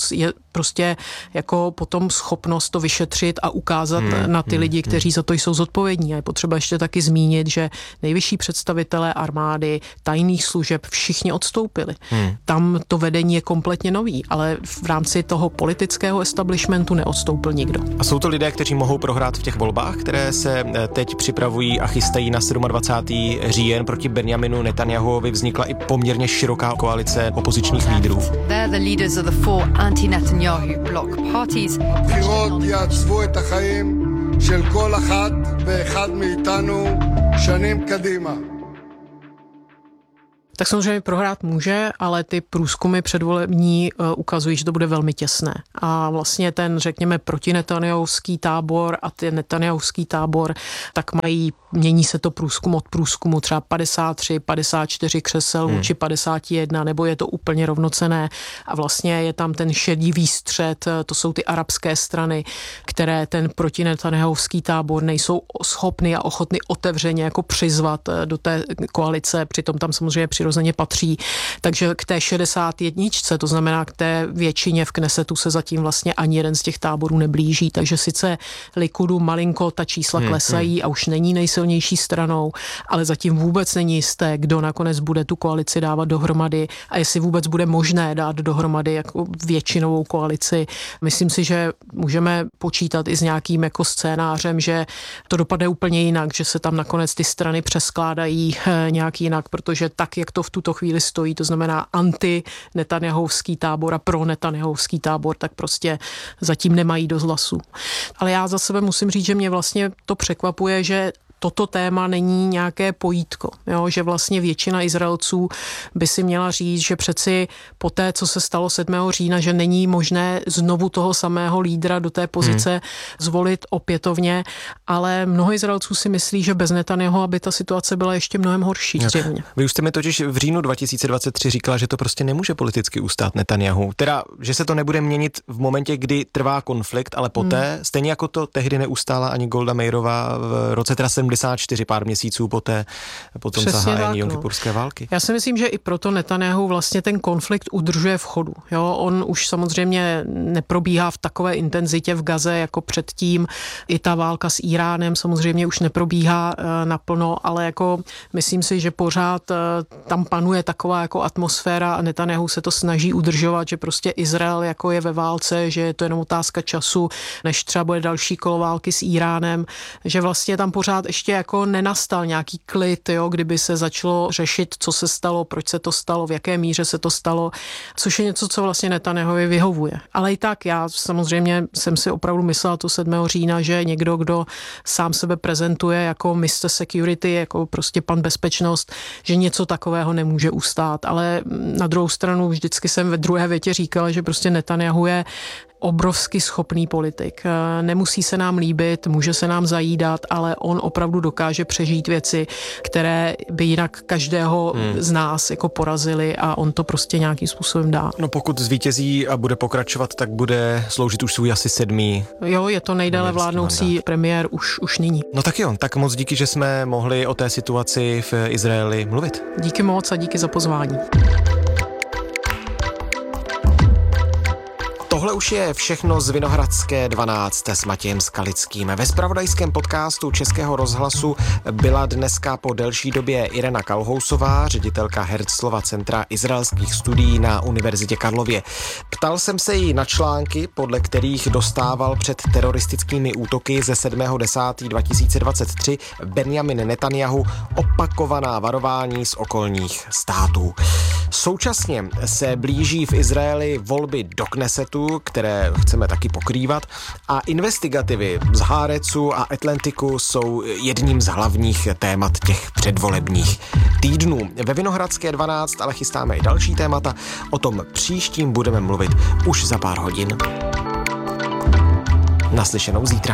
prostě jako potom schopnost to vyšetřit a ukázat hmm, na ty hmm, lidi, kteří hmm. za to jsou zodpovědní. A je potřeba ještě taky zmínit, že nejvyšší představitelé armády, tajných služeb, všichni odstoupili. Hmm. Tam to vedení je kompletně nový, ale v rámci toho politického establishmentu neodstoupil nikdo. A jsou to lidé, kteří mohou prohrát v těch volbách, které se teď připravují a chystají na dvacátého sedmého říjen proti Benjaminu Netanjahuovi. Vznikla i poměrně široká koalice opozičních lídrů. They're the leaders of the four anti-Netanyahu bloc parties. הבחירות יעצבו את החיים של כל אחת ואחד מאיתנו שנים קדימה. Tak samozřejmě prohrát může, ale ty průzkumy předvolební uh, ukazují, že to bude velmi těsné. A vlastně ten, řekněme, protinetanjahovský tábor a ten netanjahovský tábor, tak mají, mění se to průzkum od průzkumu třeba padesát tři, padesát čtyři křesel hmm. či padesát jedna, nebo je to úplně rovnocenné. A vlastně je tam ten šedivý střed, to jsou ty arabské strany, které ten protinetanjahovský tábor nejsou schopny a ochotny otevřeně jako přizvat do té koalice, přitom tam samozřejmě přirozeně patří. Takže k té šedesát jedničce, to znamená k té většině v Knesetu se zatím vlastně ani jeden z těch táborů neblíží. Takže sice Likudu malinko ta čísla hmm, klesají hmm. a už není nejsilnější stranou, ale zatím vůbec není jisté, kdo nakonec bude tu koalici dávat dohromady a jestli vůbec bude možné dát dohromady jako většinovou koalici. Myslím si, že můžeme počítat i s nějakým jako scénářem, že to dopadne úplně jinak, že se tam nakonec ty strany přeskládají nějak jinak, protože tak, jak to v tuto chvíli stojí, to znamená anti-netanjahovský tábor a pro-netanjahovský tábor, tak prostě zatím nemají dost hlasů. Ale já za sebe musím říct, že mě vlastně to překvapuje, že toto téma není nějaké pojítko, jo? Že vlastně většina Izraelců by si měla říct, že přeci po té, co se stalo sedmého října, že není možné znovu toho samého lídra do té pozice hmm. zvolit opětovně, ale mnoho Izraelců si myslí, že bez Netanjahu by ta situace byla ještě mnohem horší. Zřejmě. Vy už jste mi totiž v říjnu dva tisíce dvacet tři říkala, že to prostě nemůže politicky ustát Netanjahu. Teda, že se to nebude měnit v momentě, kdy trvá konflikt, ale poté, hmm. stejně jako to tehdy neustála ani Golda Meirová v roce teda sedmdesát čtyři, pár měsíců poté, po tom zahájení jomkipurské války. Já si myslím, že i proto Netanjahu vlastně ten konflikt udržuje v chodu. Jo, on už samozřejmě neprobíhá v takové intenzitě v Gaze jako předtím. I ta válka s Iránem samozřejmě už neprobíhá e, naplno, ale jako myslím si, že pořád e, tam panuje taková jako atmosféra a Netanjahu se to snaží udržovat, že prostě Izrael jako je ve válce, že je to jenom otázka času, než třeba bude další kolo války s Iránem, že vlastně tam pořád ještě jako nenastal nějaký klid, jo, kdyby se začalo řešit, co se stalo, proč se to stalo, v jaké míře se to stalo, což je něco, co vlastně Netanjahovi vyhovuje. Ale i tak já samozřejmě jsem si opravdu myslela to sedmého října, že někdo, kdo sám sebe prezentuje jako mister Security, jako prostě pan bezpečnost, že něco takového nemůže ustát. Ale na druhou stranu vždycky jsem ve druhé větě říkala, že prostě Netanjahu je obrovsky schopný politik. Nemusí se nám líbit, může se nám zajídat, ale on opravdu dokáže přežít věci, které by jinak každého hmm. z nás jako porazili a on to prostě nějakým způsobem dá. No pokud zvítězí a bude pokračovat, tak bude sloužit už svůj asi sedmý. Jo, je to nejdéle vládnoucí mandát. Premiér už, už nyní. No tak jo, tak moc díky, že jsme mohli o té situaci v Izraeli mluvit. Díky moc a díky za pozvání. Tohle už je všechno z Vinohradské dvanáct s Matějem Skalickým. Ve zpravodajském podcastu Českého rozhlasu byla dneska po delší době Irena Kalhousová, ředitelka Herzlova centra izraelských studií na Univerzitě Karlově. Ptal jsem se jí na články, podle kterých dostával před teroristickými útoky ze sedmého desátého dva tisíce dvacet tři Benjamin Netanjahu opakovaná varování z okolních států. Současně se blíží v Izraeli volby do Knesetu, které chceme taky pokrývat, a investigativy z Haaretzu a Atlantiku jsou jedním z hlavních témat těch předvolebních týdnů. Ve Vinohradské dvanáct ale chystáme i další témata, o tom příštím budeme mluvit už za pár hodin. Naslyšenou zítra.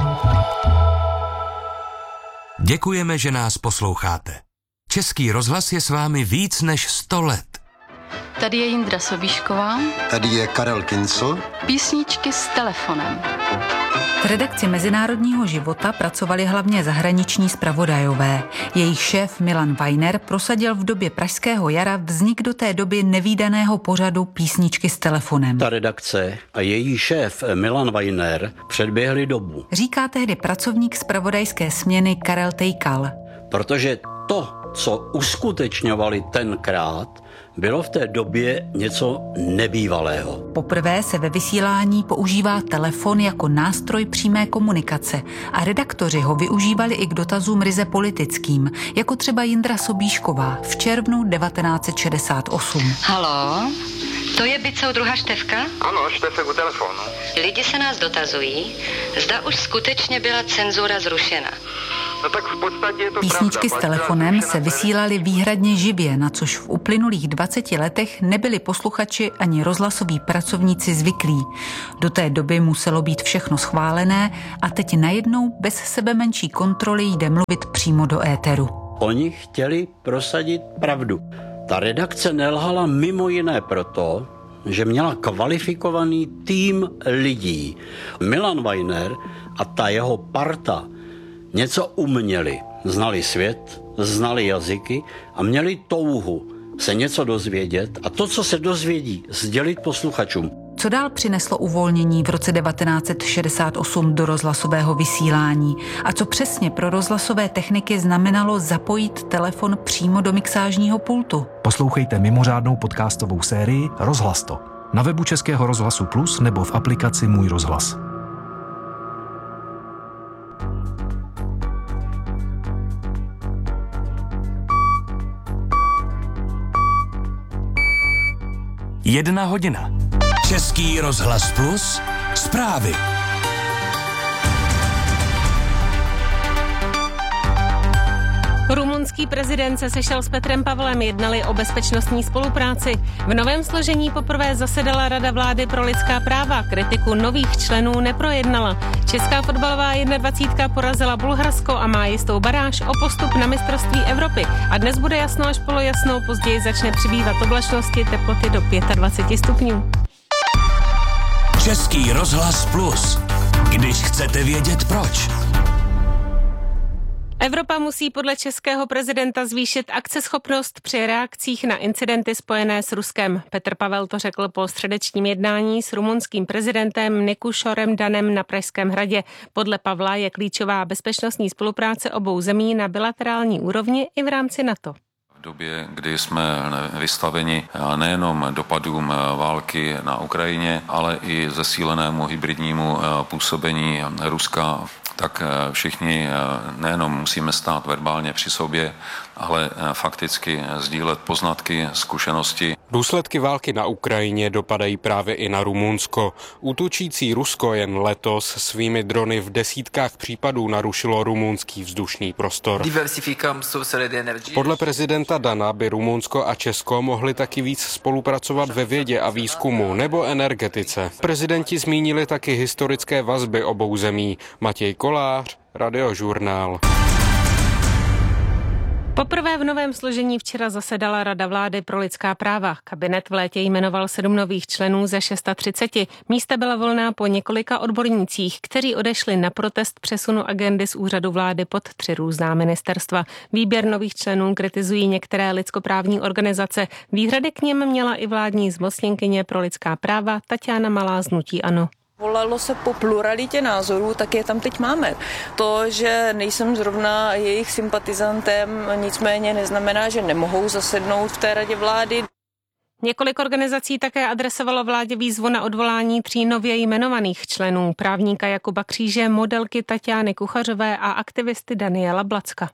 Děkujeme, že nás posloucháte. Český rozhlas je s vámi víc než sto let. Tady je Jindra Sobíšková. Tady je Karel Kincl. Písničky s telefonem. V redakci Mezinárodního života pracovali hlavně zahraniční zpravodajové. Jejich šéf Milan Weiner prosadil v době pražského jara vznik do té doby nevídaného pořadu Písničky s telefonem. Ta redakce a její šéf Milan Weiner předběhli dobu. Říká tehdy pracovník zpravodajské směny Karel Tejkal. Protože to, co uskutečňovali tenkrát, bylo v té době něco nebývalého. Poprvé se ve vysílání používá telefon jako nástroj přímé komunikace a redaktoři ho využívali i k dotazům ryze politickým, jako třeba Jindra Sobíšková v červnu devatenáct set šedesát osm. Haló, to je Bico druhá Štefka? Ano, Štefek u telefonu. Lidi se nás dotazují, zda už skutečně byla cenzura zrušena. No tak v podstatě je to Písničky pravda. s telefonem se vysílaly výhradně živě, na což v uplynulých dvaceti letech nebyli posluchači ani rozhlasoví pracovníci zvyklí. Do té doby muselo být všechno schválené a teď najednou bez sebe menší kontroly jde mluvit přímo do éteru. Oni chtěli prosadit pravdu. Ta redakce nelhala mimo jiné proto, že měla kvalifikovaný tým lidí. Milan Weiner a ta jeho parta něco uměli. Znali svět, znali jazyky a měli touhu se něco dozvědět a to, co se dozvědí, sdělit posluchačům. Co dál přineslo uvolnění v roce devatenáct set šedesát osm do rozhlasového vysílání a co přesně pro rozhlasové techniky znamenalo zapojit telefon přímo do mixážního pultu? Poslouchejte mimořádnou podcastovou sérii Rozhlas to na webu Českého rozhlasu Plus nebo v aplikaci Můj rozhlas. Jedna hodina. Český rozhlas Plus. Zprávy. Rumunský prezident se sešel s Petrem Pavlem, jednali o bezpečnostní spolupráci. V novém složení poprvé zasedala Rada vlády pro lidská práva, kritiku nových členů neprojednala. Česká fotbalová dvacítka porazila Bulharsko a má jistou baráž o postup na mistrovství Evropy. A dnes bude jasno až polojasno, později začne přibývat oblačnosti, teploty do dvacet pět stupňů. Český rozhlas Plus. Když chcete vědět proč. Evropa musí podle českého prezidenta zvýšit akceschopnost při reakcích na incidenty spojené s Ruskem. Petr Pavel to řekl po středečním jednání s rumunským prezidentem Nikušorem Danem na Pražském hradě. Podle Pavla je klíčová bezpečnostní spolupráce obou zemí na bilaterální úrovni i v rámci NATO. V době, kdy jsme vystaveni nejenom dopadům války na Ukrajině, ale i zesílenému hybridnímu působení Ruska, tak všichni nejenom musíme stát verbálně při sobě, ale fakticky sdílet poznatky, zkušenosti. Důsledky války na Ukrajině dopadají právě i na Rumunsko. Útočící Rusko jen letos svými drony v desítkách případů narušilo rumunský vzdušný prostor. Podle prezidenta Dana by Rumunsko a Česko mohli taky víc spolupracovat ve vědě a výzkumu nebo energetice. Prezidenti zmínili taky historické vazby obou zemí. Matěj Kolář, Radiožurnál. Poprvé v novém složení včera zasedala Rada vlády pro lidská práva. Kabinet v létě jmenoval sedm nových členů ze třicet šest. Místa byla volná po několika odbornících, kteří odešli na protest přesunu agendy z úřadu vlády pod tři různá ministerstva. Výběr nových členů kritizují některé lidskoprávní organizace. Výhrady k něm měla i vládní zmocněnkyně pro lidská práva Taťána Malá z hnutí ANO. Volalo se po pluralitě názorů, tak je tam teď máme. To, že nejsem zrovna jejich sympatizantem, nicméně neznamená, že nemohou zasednout v té radě vlády. Několik organizací také adresovalo vládě výzvu na odvolání tří nově jmenovaných členů, právníka Jakuba Kříže, modelky Taťány Kuchařové a aktivisty Daniela Blacka.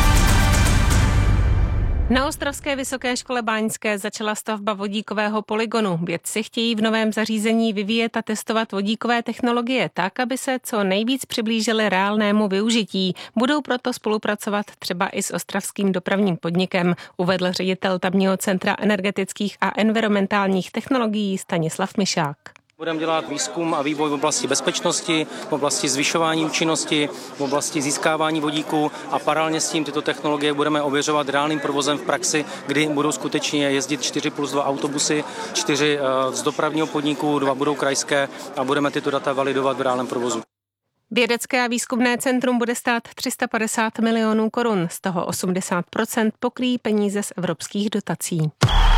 Na ostravské vysoké škole báňské začala stavba vodíkového polygonu. Vědci chtějí v novém zařízení vyvíjet a testovat vodíkové technologie tak, aby se co nejvíc přiblížily reálnému využití. Budou proto spolupracovat třeba i s ostravským dopravním podnikem, uvedl ředitel tamního centra energetických a environmentálních technologií Stanislav Mišák. Budeme dělat výzkum a vývoj v oblasti bezpečnosti, v oblasti zvyšování účinnosti, v oblasti získávání vodíku a paralelně s tím tyto technologie budeme ověřovat reálným provozem v praxi, kdy budou skutečně jezdit čtyři plus dva autobusy, čtyři z dopravního podniku, dva budou krajské a budeme tyto data validovat v reálném provozu. Vědecké a výzkumné centrum bude stát tři sta padesát milionů korun, z toho osmdesát procent pokryjí peníze z evropských dotací.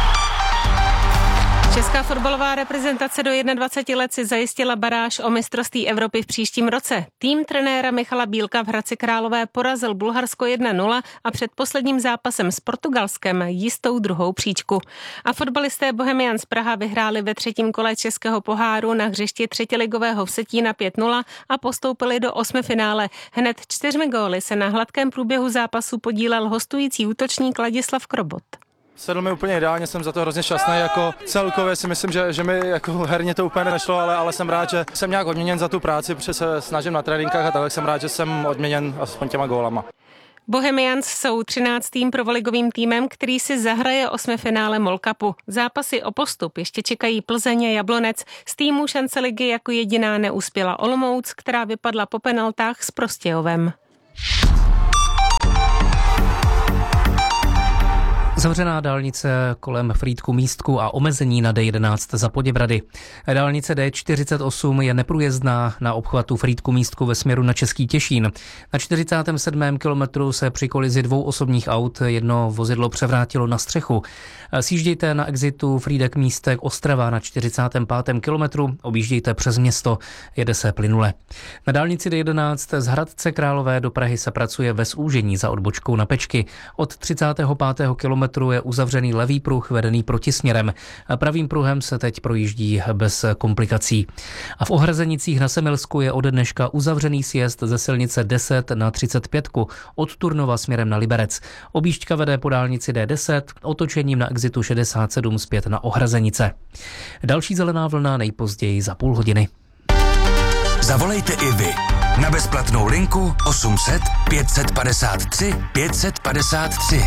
Česká fotbalová reprezentace do dvaceti jedna let si zajistila baráž o mistrovství Evropy v příštím roce. Tým trenéra Michala Bílka v Hradci Králové porazil Bulharsko jedna nula a před posledním zápasem s Portugalskem jistou druhou příčku. A fotbalisté Bohemians Praha vyhráli ve třetím kole českého poháru na hřišti třetiligového Vsetína pět nula a postoupili do osmifinále. Hned čtyřmi góly se na hladkém průběhu zápasu podílel hostující útočník Ladislav Krobot. Sedl mi úplně ideálně, jsem za to hrozně šťastný, jako celkově si myslím, že, že mi jako herně to úplně nešlo, ale, ale jsem rád, že jsem nějak odměněn za tu práci, protože se snažím na tréninkách a tak jsem rád, že jsem odměněn aspoň těma gólama. Bohemians jsou třináctým prvoligovým týmem, který si zahraje osmifinále MOL Cupu. Zápasy o postup ještě čekají Plzeň a Jablonec. Z týmů šance ligy jako jediná neuspěla Olomouc, která vypadla po penaltách s Prostějovem. Zavřená dálnice kolem Frýdku Místku a omezení na D jedenáct za Poděbrady. Dálnice D čtyřicet osm je neprůjezdná na obchvatu Frýdku Místku ve směru na Český Těšín. Na čtyřicátém sedmém kilometru se při kolizi dvou osobních aut jedno vozidlo převrátilo na střechu. Sjíždějte na exitu Frýdek Místek Ostrava na čtyřicátém pátém kilometru, objíždějte přes město, jede se plynule. Na dálnici D jedenáct z Hradce Králové do Prahy se pracuje ve zúžení za odbočkou na Pečky. Od třicátého pátého kilometru je uzavřený levý pruh vedený protisměrem. Pravým pruhem se teď projíždí bez komplikací. A v Ohrazenicích na Semilsku je ode dneška uzavřený sjezd ze silnice deset na třicet pět od Turnova směrem na Liberec. Objížďka vede po dálnici D deset, otočením na exitu šedesát sedm zpět na Ohrazenice. Další zelená vlna nejpozději za půl hodiny. Zavolejte i vy na bezplatnou linku osm set pět set padesát tři pět set padesát tři.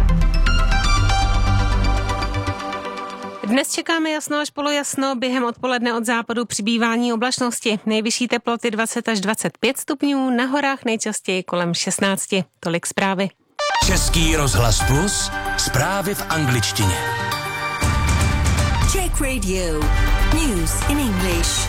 Dnes čekáme jasno až polojasno, během odpoledne od západu přibývání oblačnosti. Nejvyšší teploty dvacet až dvacet pět stupňů, na horách nejčastěji kolem šestnáct. Tolik zprávy. Český rozhlas Plus, zprávy v angličtině. Czech Radio, news in English.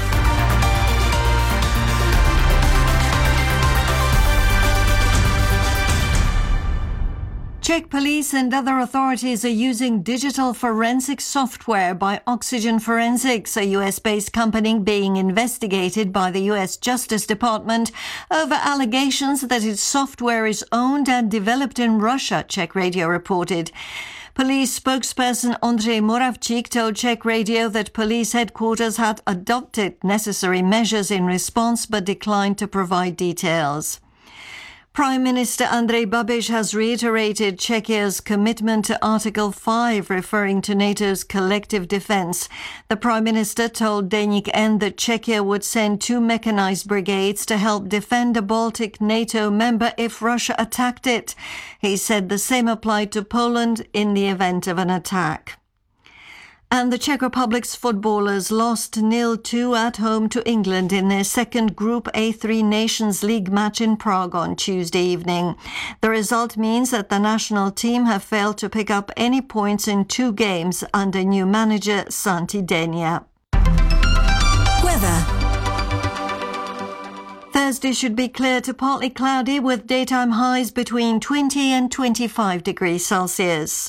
Czech police and other authorities are using digital forensic software by Oxygen Forensics, a U S-based company being investigated by the U S Justice Department over allegations that its software is owned and developed in Russia, Czech Radio reported. Police spokesperson Ondřej Moravčík told Czech Radio that police headquarters had adopted necessary measures in response but declined to provide details. Prime Minister Andrej Babiš has reiterated Czechia's commitment to Article five, referring to NATO's collective defence. The Prime Minister told Deník N that Czechia would send two mechanized brigades to help defend a Baltic NATO member if Russia attacked it. He said the same applied to Poland in the event of an attack. And the Czech Republic's footballers lost nil two at home to England in their second Group A three Nations League match in Prague on Tuesday evening. The result means that the national team have failed to pick up any points in two games under new manager Santi Denia. Weather. Thursday should be clear to partly cloudy with daytime highs between twenty and twenty-five degrees Celsius.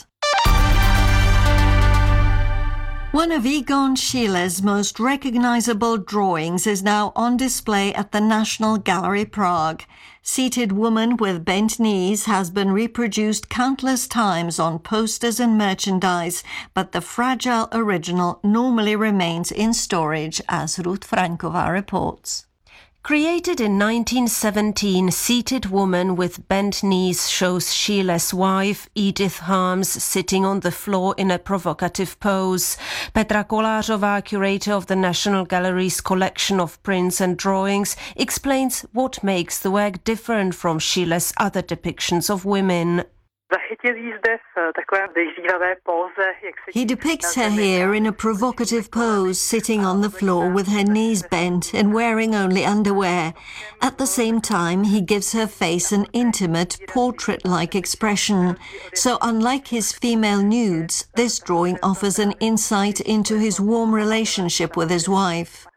One of Egon Schiele's most recognizable drawings is now on display at the National Gallery Prague. Seated woman with bent knees has been reproduced countless times on posters and merchandise, but the fragile original normally remains in storage, as Ruth Frankova reports. Created in nineteen seventeen, Seated Woman with Bent Knees shows Schiele's wife, Edith Harms, sitting on the floor in a provocative pose. Petra Kolářová, curator of the National Gallery's collection of prints and drawings, explains what makes the work different from Schiele's other depictions of women. He depicts her here in a provocative pose, sitting on the floor with her knees bent and wearing only underwear. At the same time, he gives her face an intimate, portrait-like expression. So unlike his female nudes, this drawing offers an insight into his warm relationship with his wife.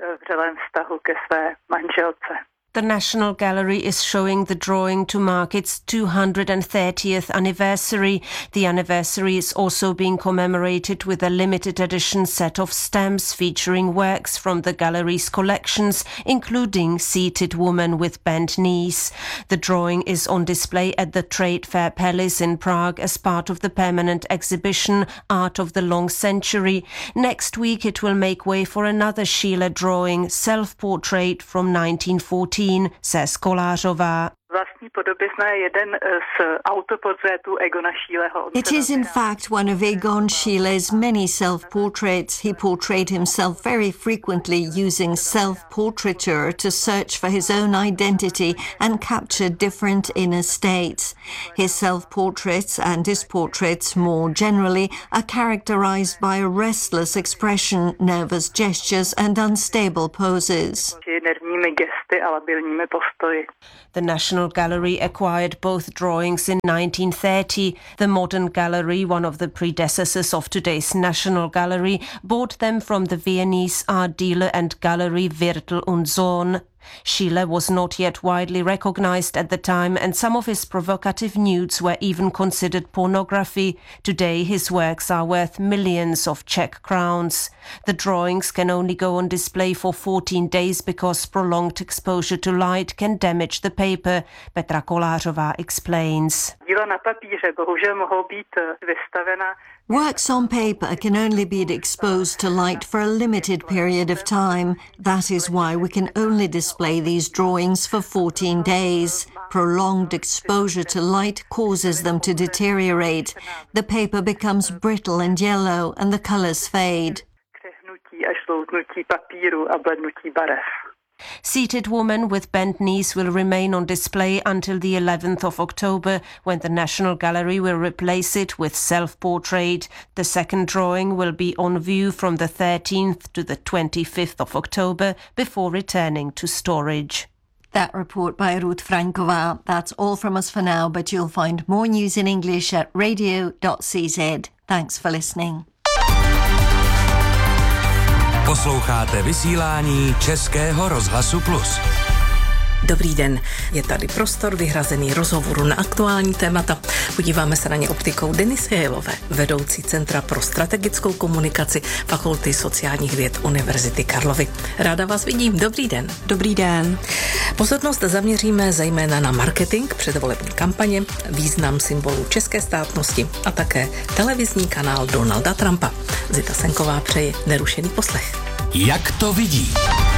The National Gallery is showing the drawing to mark its two hundred thirtieth anniversary. The anniversary is also being commemorated with a limited edition set of stamps featuring works from the gallery's collections, including Seated Woman with Bent Knees. The drawing is on display at the Trade Fair Palace in Prague as part of the permanent exhibition Art of the Long Century. Next week it will make way for another Schiele drawing, Self-Portrait from nineteen fourteen, says Kolářová. It is in fact one of Egon Schiele's many self-portraits. He portrayed himself very frequently using self-portraiture to search for his own identity and capture different inner states. His self-portraits and his portraits more generally are characterized by a restless expression, nervous gestures and unstable poses. The National Gallery acquired both drawings in nineteen thirty. The Modern Gallery, one of the predecessors of today's National Gallery, bought them from the Viennese art dealer and gallery Wirtel und Sohn. Schiele was not yet widely recognized at the time, and some of his provocative nudes were even considered pornography. Today his works are worth millions of Czech crowns. The drawings can only go on display for fourteen days because prolonged exposure to light can damage the paper. Petra Kolářová explains. Works on paper can only be exposed to light for a limited period of time. That is why we can only display these drawings for fourteen days. Prolonged exposure to light causes them to deteriorate. The paper becomes brittle and yellow and the colors fade. Seated Woman with Bent Knees will remain on display until the eleventh of October, when the National Gallery will replace it with Self-Portrait. The second drawing will be on view from the thirteenth to the twenty-fifth of October before returning to storage. That report by Ruth Franková. That's all from us for now, but you'll find more news in English at radio dot c z. Thanks for listening. Posloucháte vysílání Českého rozhlasu Plus. Dobrý den, je tady prostor vyhrazený rozhovoru na aktuální témata. Podíváme se na ně optikou Denisy Hejlové, vedoucí Centra pro strategickou komunikaci Fakulty sociálních věd Univerzity Karlovy. Ráda vás vidím, dobrý den. Dobrý den. Pozornost zaměříme zejména na marketing předvolební kampaně, význam symbolů české státnosti a také televizní kanál Donalda Trumpa. Zita Senková přeji nerušený poslech. Jak to vidí?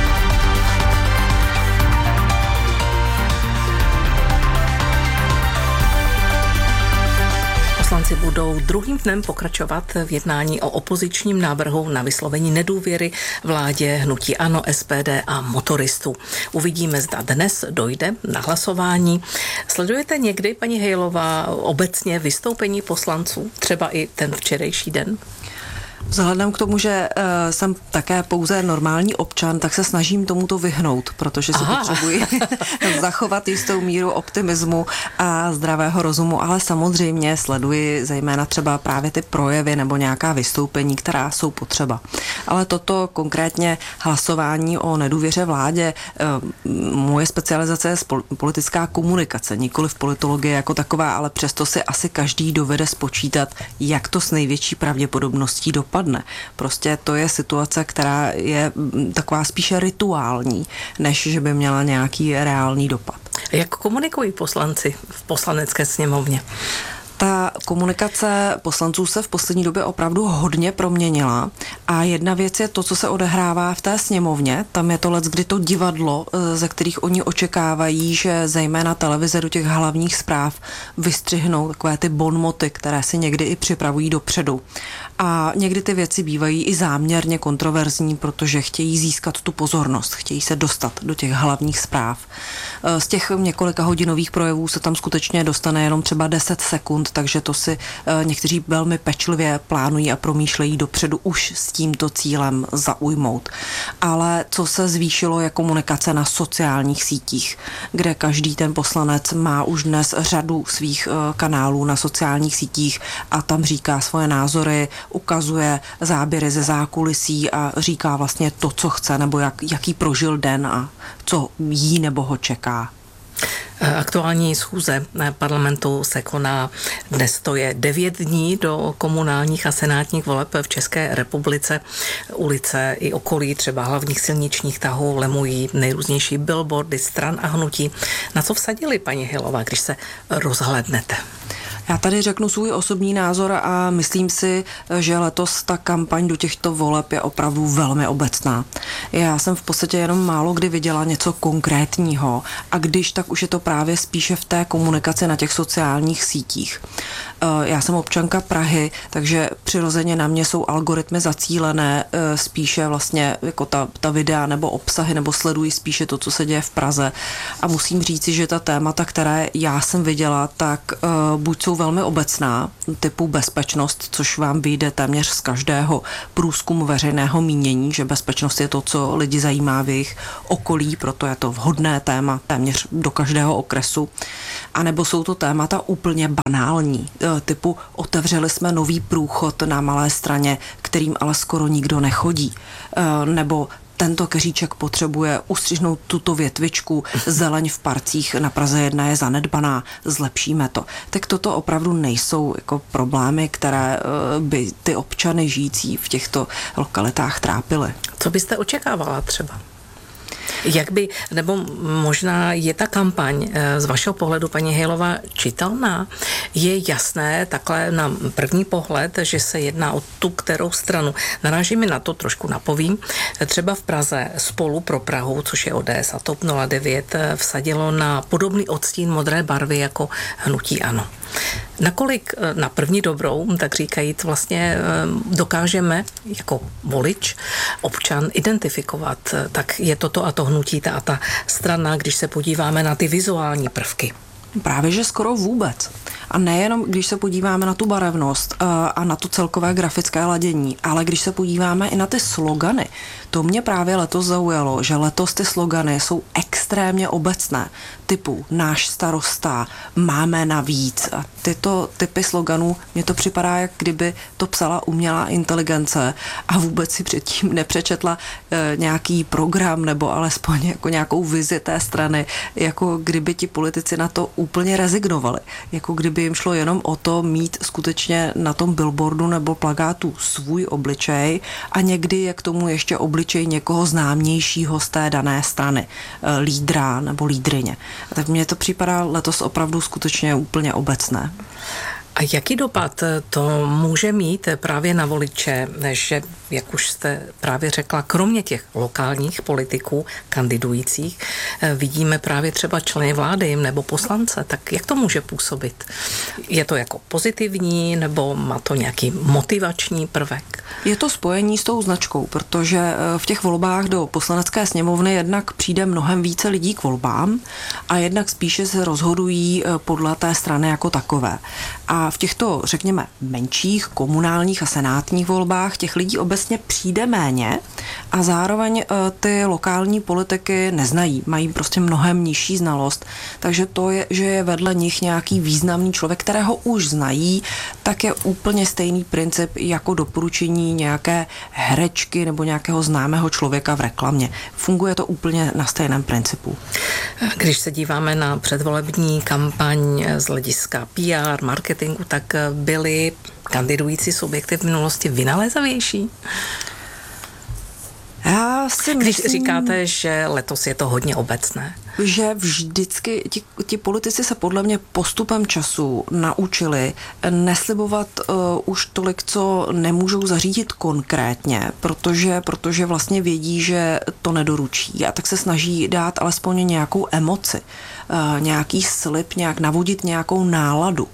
Poslanci budou druhým dnem pokračovat v jednání o opozičním návrhu na vyslovení nedůvěry vládě hnutí ANO, S P D a motoristů. Uvidíme, zda dnes dojde na hlasování. Sledujete někdy, paní Hejlová, obecně vystoupení poslanců, třeba i ten včerejší den? Vzhledem k tomu, že uh, jsem také pouze normální občan, tak se snažím tomuto vyhnout, protože si potřebuji zachovat jistou míru optimismu a zdravého rozumu, ale samozřejmě sleduji zejména třeba právě ty projevy nebo nějaká vystoupení, která jsou potřeba. Ale toto konkrétně hlasování o nedůvěře vládě, uh, moje specializace je politická komunikace, nikoliv politologie jako taková, ale přesto si asi každý dovede spočítat, jak to s největší pravděpodobností dopadne. Prostě to je situace, která je taková spíše rituální, než že by měla nějaký reálný dopad. Jak komunikují poslanci v poslanecké sněmovně? Ta komunikace poslanců se v poslední době opravdu hodně proměnila a jedna věc je to, co se odehrává v té sněmovně. Tam je to leckdy to divadlo, ze kterých oni očekávají, že zejména televize do těch hlavních zpráv vystřihnou takové ty bonmoty, které si někdy i připravují dopředu. A někdy ty věci bývají i záměrně kontroverzní, protože chtějí získat tu pozornost, chtějí se dostat do těch hlavních zpráv. Z těch několika hodinových projevů se tam skutečně dostane jenom třeba deset sekund, takže to si někteří velmi pečlivě plánují a promýšlejí dopředu už s tímto cílem zaujmout. Ale co se zvýšilo, je komunikace na sociálních sítích, kde každý ten poslanec má už dnes řadu svých kanálů na sociálních sítích a tam říká svoje názory, ukazuje záběry ze zákulisí a říká vlastně to, co chce, nebo jak, jaký prožil den a co jí nebo ho čeká. Aktuální schůze parlamentu se koná dnes, to je devět dní do komunálních a senátních voleb v České republice. Ulice i okolí třeba hlavních silničních tahů lemují nejrůznější billboardy stran a hnutí. Na co vsadili, paní Hillová, když se rozhlédnete? Já tady řeknu svůj osobní názor a myslím si, že letos ta kampaň do těchto voleb je opravdu velmi obecná. Já jsem v podstatě jenom málo kdy viděla něco konkrétního a když, tak už je to právě spíše v té komunikaci na těch sociálních sítích. Já jsem občanka Prahy, takže přirozeně na mě jsou algoritmy zacílené spíše vlastně jako ta, ta videa nebo obsahy, nebo sledují spíše to, co se děje v Praze. A musím říci, že ta témata, které já jsem viděla, tak buď jsou velmi obecná, typu bezpečnost, což vám vyjde téměř z každého průzkumu veřejného mínění, že bezpečnost je to, co lidi zajímá v jejich okolí, proto je to vhodné téma téměř do každého okresu. A nebo jsou to témata úplně banální, typu otevřeli jsme nový průchod na Malé Straně, kterým ale skoro nikdo nechodí, nebo tento keříček potřebuje ustřihnout tuto větvičku, zeleň v parcích na Praze jedna je zanedbaná, zlepšíme to. Tak toto opravdu nejsou jako problémy, které by ty občany žijící v těchto lokalitách trápily. Co byste očekávala třeba? Jak by, nebo možná je ta kampaň z vašeho pohledu, paní Hillová, čitelná? Je jasné takhle na první pohled, že se jedná o tu kterou stranu? Naráží mi na to, trošku napovím. Třeba v Praze Spolu pro Prahu, což je O D S a TOP nula devět, vsadilo na podobný odstín modré barvy jako hnutí ANO. Nakolik na první dobrou, tak říkajíc, vlastně dokážeme jako volič, občan identifikovat, tak je toto a to hnutí, ta a ta strana, když se podíváme na ty vizuální prvky? Právě, že skoro vůbec. A nejenom, když se podíváme na tu barevnost a na to celkové grafické ladění, ale když se podíváme i na ty slogany. To mě právě letos zaujalo, že letos ty slogany jsou extrémně obecné. Typu náš starosta, máme navíc. A tyto typy sloganů, mně to připadá, jak kdyby to psala umělá inteligence a vůbec si předtím nepřečetla e, nějaký program nebo alespoň jako nějakou vizi té strany, jako kdyby ti politici na to úplně rezignovali. Jako kdyby jim šlo jenom o to mít skutečně na tom billboardu nebo plakátu svůj obličej a někdy je k tomu ještě obličej někoho známějšího z té dané strany, e, lídra nebo lídryně. Tak mně to připadá letos opravdu skutečně úplně obecné. A jaký dopad to může mít právě na voliče, že, jak už jste právě řekla, kromě těch lokálních politiků kandidujících, vidíme právě třeba členy vlády nebo poslance, tak jak to může působit? Je to jako pozitivní nebo má to nějaký motivační prvek? Je to spojení s tou značkou, protože v těch volbách do poslanecké sněmovny jednak přijde mnohem více lidí k volbám a jednak spíše se rozhodují podle té strany jako takové. A v těchto, řekněme, menších komunálních a senátních volbách těch lidí obecně přijde méně a zároveň ty lokální politiky neznají, mají prostě mnohem nižší znalost, takže to je, že je vedle nich nějaký významný člověk, kterého už znají, tak je úplně stejný princip jako doporučení nějaké herečky nebo nějakého známého člověka v reklamě. Funguje to úplně na stejném principu. Když se díváme na předvolební kampaň z hlediska P R, marketingu, tak byli kandidující subjekty v minulosti vynalézavější? Já si Když myslím, říkáte, že letos je to hodně obecné. Že vždycky ti, ti politici se podle mě postupem času naučili neslibovat uh, už tolik, co nemůžou zařídit konkrétně, protože, protože vlastně vědí, že to nedoručí a tak se snaží dát alespoň nějakou emoci, uh, nějaký slib, nějak navodit nějakou náladu.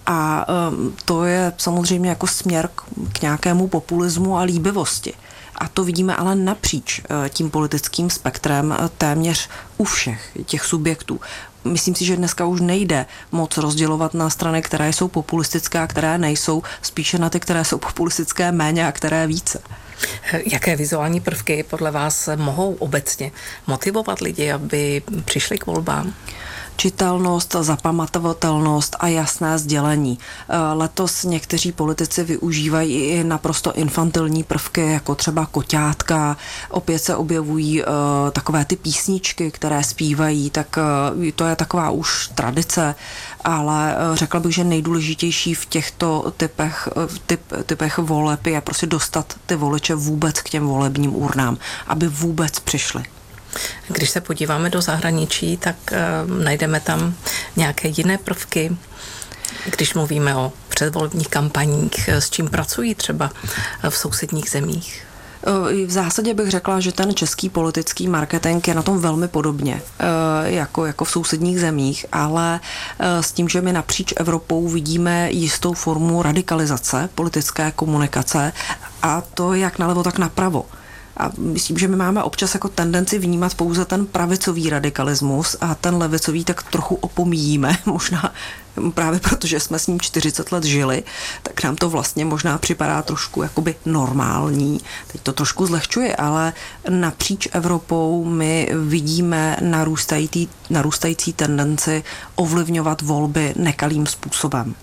A to je samozřejmě jako směr k nějakému populismu a líbivosti. A to vidíme ale napříč tím politickým spektrem téměř u všech těch subjektů. Myslím si, že dneska už nejde moc rozdělovat na strany, které jsou populistické a které nejsou, spíše na ty, které jsou populistické méně a které více. Jaké vizuální prvky podle vás mohou obecně motivovat lidi, aby přišli k volbám? Čitelnost, zapamatovatelnost a jasné sdělení. Letos někteří politici využívají i naprosto infantilní prvky, jako třeba koťátka. Opět se objevují uh, takové ty písničky, které zpívají, tak uh, to je taková už tradice, ale uh, řekla bych, že nejdůležitější v těchto typech, uh, typ, typech voleb je prostě dostat ty voliče vůbec k těm volebním urnám, aby vůbec přišli. Když se podíváme do zahraničí, tak uh, najdeme tam nějaké jiné prvky, když mluvíme o předvolebních kampaních, s čím pracují třeba v sousedních zemích. V zásadě bych řekla, že ten český politický marketing je na tom velmi podobně jako, jako v sousedních zemích, ale s tím, že my napříč Evropou vidíme jistou formu radikalizace politické komunikace, a to jak nalevo, tak napravo. A myslím, že my máme občas jako tendenci vnímat pouze ten pravicový radikalismus a ten levicový tak trochu opomíjíme, možná právě protože jsme s ním čtyřicet let žili, tak nám to vlastně možná připadá trošku jakoby normální. Teď to trošku zlehčuje, ale napříč Evropou my vidíme narůstající, narůstající tendenci ovlivňovat volby nekalým způsobem.